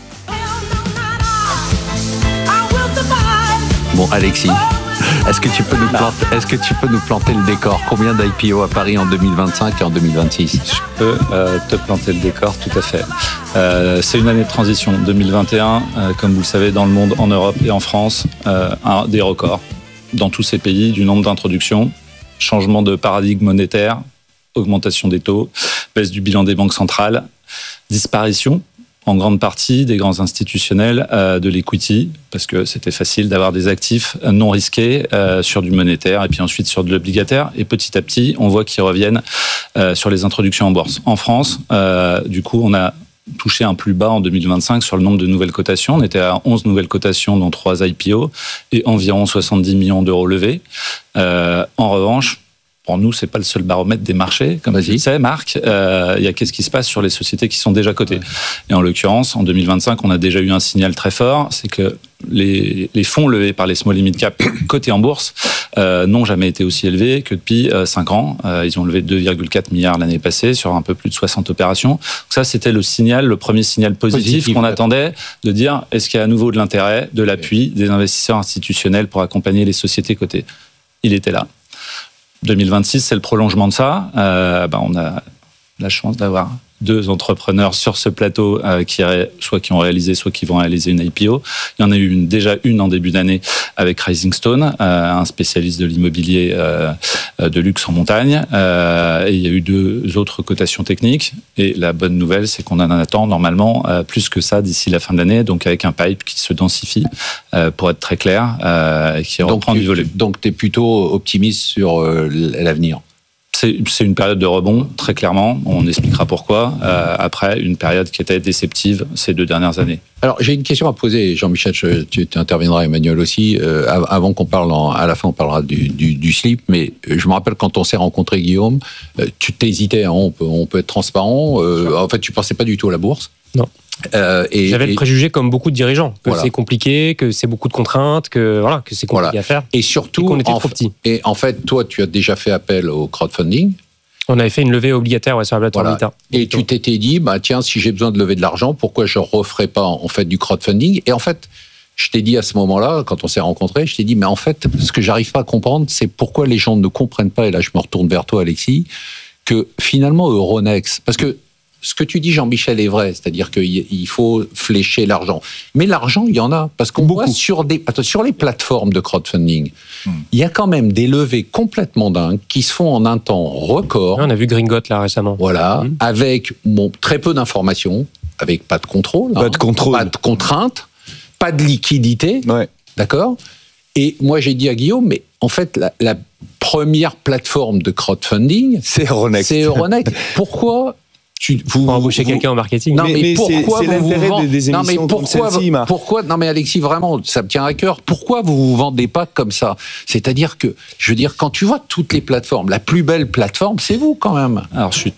Bon, Alexis, est-ce que tu peux nous planter, est-ce que tu peux nous planter le décor? Combien d'I P O à Paris en deux mille vingt-cinq et en deux mille vingt-six? Je peux euh, te planter le décor, tout à fait. Euh, c'est une année de transition. deux mille vingt et un, euh, comme vous le savez, dans le monde, en Europe et en France, euh, un, des records dans tous ces pays du nombre d'introductions, changement de paradigme monétaire, augmentation des taux, baisse du bilan des banques centrales, disparition en grande partie des grands institutionnels euh, de l'equity, parce que c'était facile d'avoir des actifs non risqués euh, sur du monétaire et puis ensuite sur de l'obligataire. Et petit à petit, on voit qu'ils reviennent euh, sur les introductions en bourse. En France, euh, du coup, on a touché un plus bas en deux mille vingt-cinq sur le nombre de nouvelles cotations. On était à onze nouvelles cotations dans trois I P O et environ soixante-dix millions d'euros levés. Euh, en revanche, pour nous, c'est pas le seul baromètre des marchés, comme tu le sais, Marc. Euh, il y a qu'est-ce qui se passe sur les sociétés qui sont déjà cotées. Ouais. Et en l'occurrence, en deux mille vingt-cinq, on a déjà eu un signal très fort, c'est que les, les fonds levés par les small limit cap cotés en bourse euh, n'ont jamais été aussi élevés que depuis euh, cinq ans. Euh, ils ont levé deux virgule quatre milliards l'année passée sur un peu plus de soixante opérations. Donc ça, c'était le signal, le premier signal positif, positif qu'on ouais. attendait, de dire est-ce qu'il y a à nouveau de l'intérêt, de l'appui des investisseurs institutionnels pour accompagner les sociétés cotées. Il était là. deux mille vingt-six, c'est le prolongement de ça. Euh, ben on a la chance d'avoir deux entrepreneurs sur ce plateau euh, qui soit qui ont réalisé, soit qui vont réaliser une I P O. Il y en a eu une, déjà une en début d'année avec Rising Stone, euh, un spécialiste de l'immobilier euh, de luxe en montagne. Euh, et il y a eu deux autres cotations techniques. Et la bonne nouvelle, c'est qu'on en attend normalement euh, plus que ça d'ici la fin de l'année, donc avec un pipe qui se densifie, euh, pour être très clair, euh, et qui reprend donc, du volume. Donc tu es plutôt optimiste sur euh, l'avenir? C'est, c'est une période de rebond, très clairement. On expliquera pourquoi. Euh, après, une période qui était déceptive ces deux dernières années. Alors, j'ai une question à poser, Jean-Michel, tu, tu interviendras, Emmanuel aussi. Euh, avant qu'on parle, en, à la fin, on parlera du, du, du slip, mais je me rappelle quand on s'est rencontré, Guillaume, euh, tu t'hésitais, hein, on, peut, on peut être transparent. Euh, en fait, tu pensais pas du tout à la bourse. Non. Euh, et, J'avais et, le préjugé, comme beaucoup de dirigeants, que voilà. c'est compliqué, que c'est beaucoup de contraintes, que voilà, que c'est compliqué voilà. à faire. Et surtout, et qu'on était en, trop petits. Et en fait, toi, tu as déjà fait appel au crowdfunding. On avait fait une levée obligataire ouais, sur la plateforme voilà. Vita. Et tu t'étais dit, bah, tiens, si j'ai besoin de lever de l'argent, pourquoi je ne referais pas en fait du crowdfunding? Et en fait, je t'ai dit à ce moment-là, quand on s'est rencontrés, je t'ai dit, mais en fait, ce que j'arrive pas à comprendre, c'est pourquoi les gens ne comprennent pas, et là je me retourne vers toi Alexis, que finalement Euronext, parce que ce que tu dis Jean-Michel est vrai, c'est-à-dire qu'il faut flécher l'argent. Mais l'argent, il y en a, parce qu'on voit sur, des, attends, sur les plateformes de crowdfunding, hmm. il y a quand même des levées complètement dingues qui se font en un temps record. On a vu Gringot là récemment. Voilà, hmm. avec bon, très peu d'informations, avec pas de contrôle, pas hein, de contrôle, pas de contraintes, pas de liquidité, ouais. d'accord? Et moi j'ai dit à Guillaume, mais en fait la, la première plateforme de crowdfunding, c'est Euronext. C'est Euronext. Pourquoi tu, vous embauchez quelqu'un en marketing? Non, mais, mais, mais pourquoi c'est, c'est vous l'intérêt vous vendez, des émissions non, mais pourquoi, comme celle-ci, vous, pourquoi non mais Alexis, vraiment, ça me tient à cœur. Pourquoi vous vous vendez pas comme ça? C'est-à-dire que, je veux dire, quand tu vois toutes les plateformes, la plus belle plateforme, c'est vous quand même. Alors je suis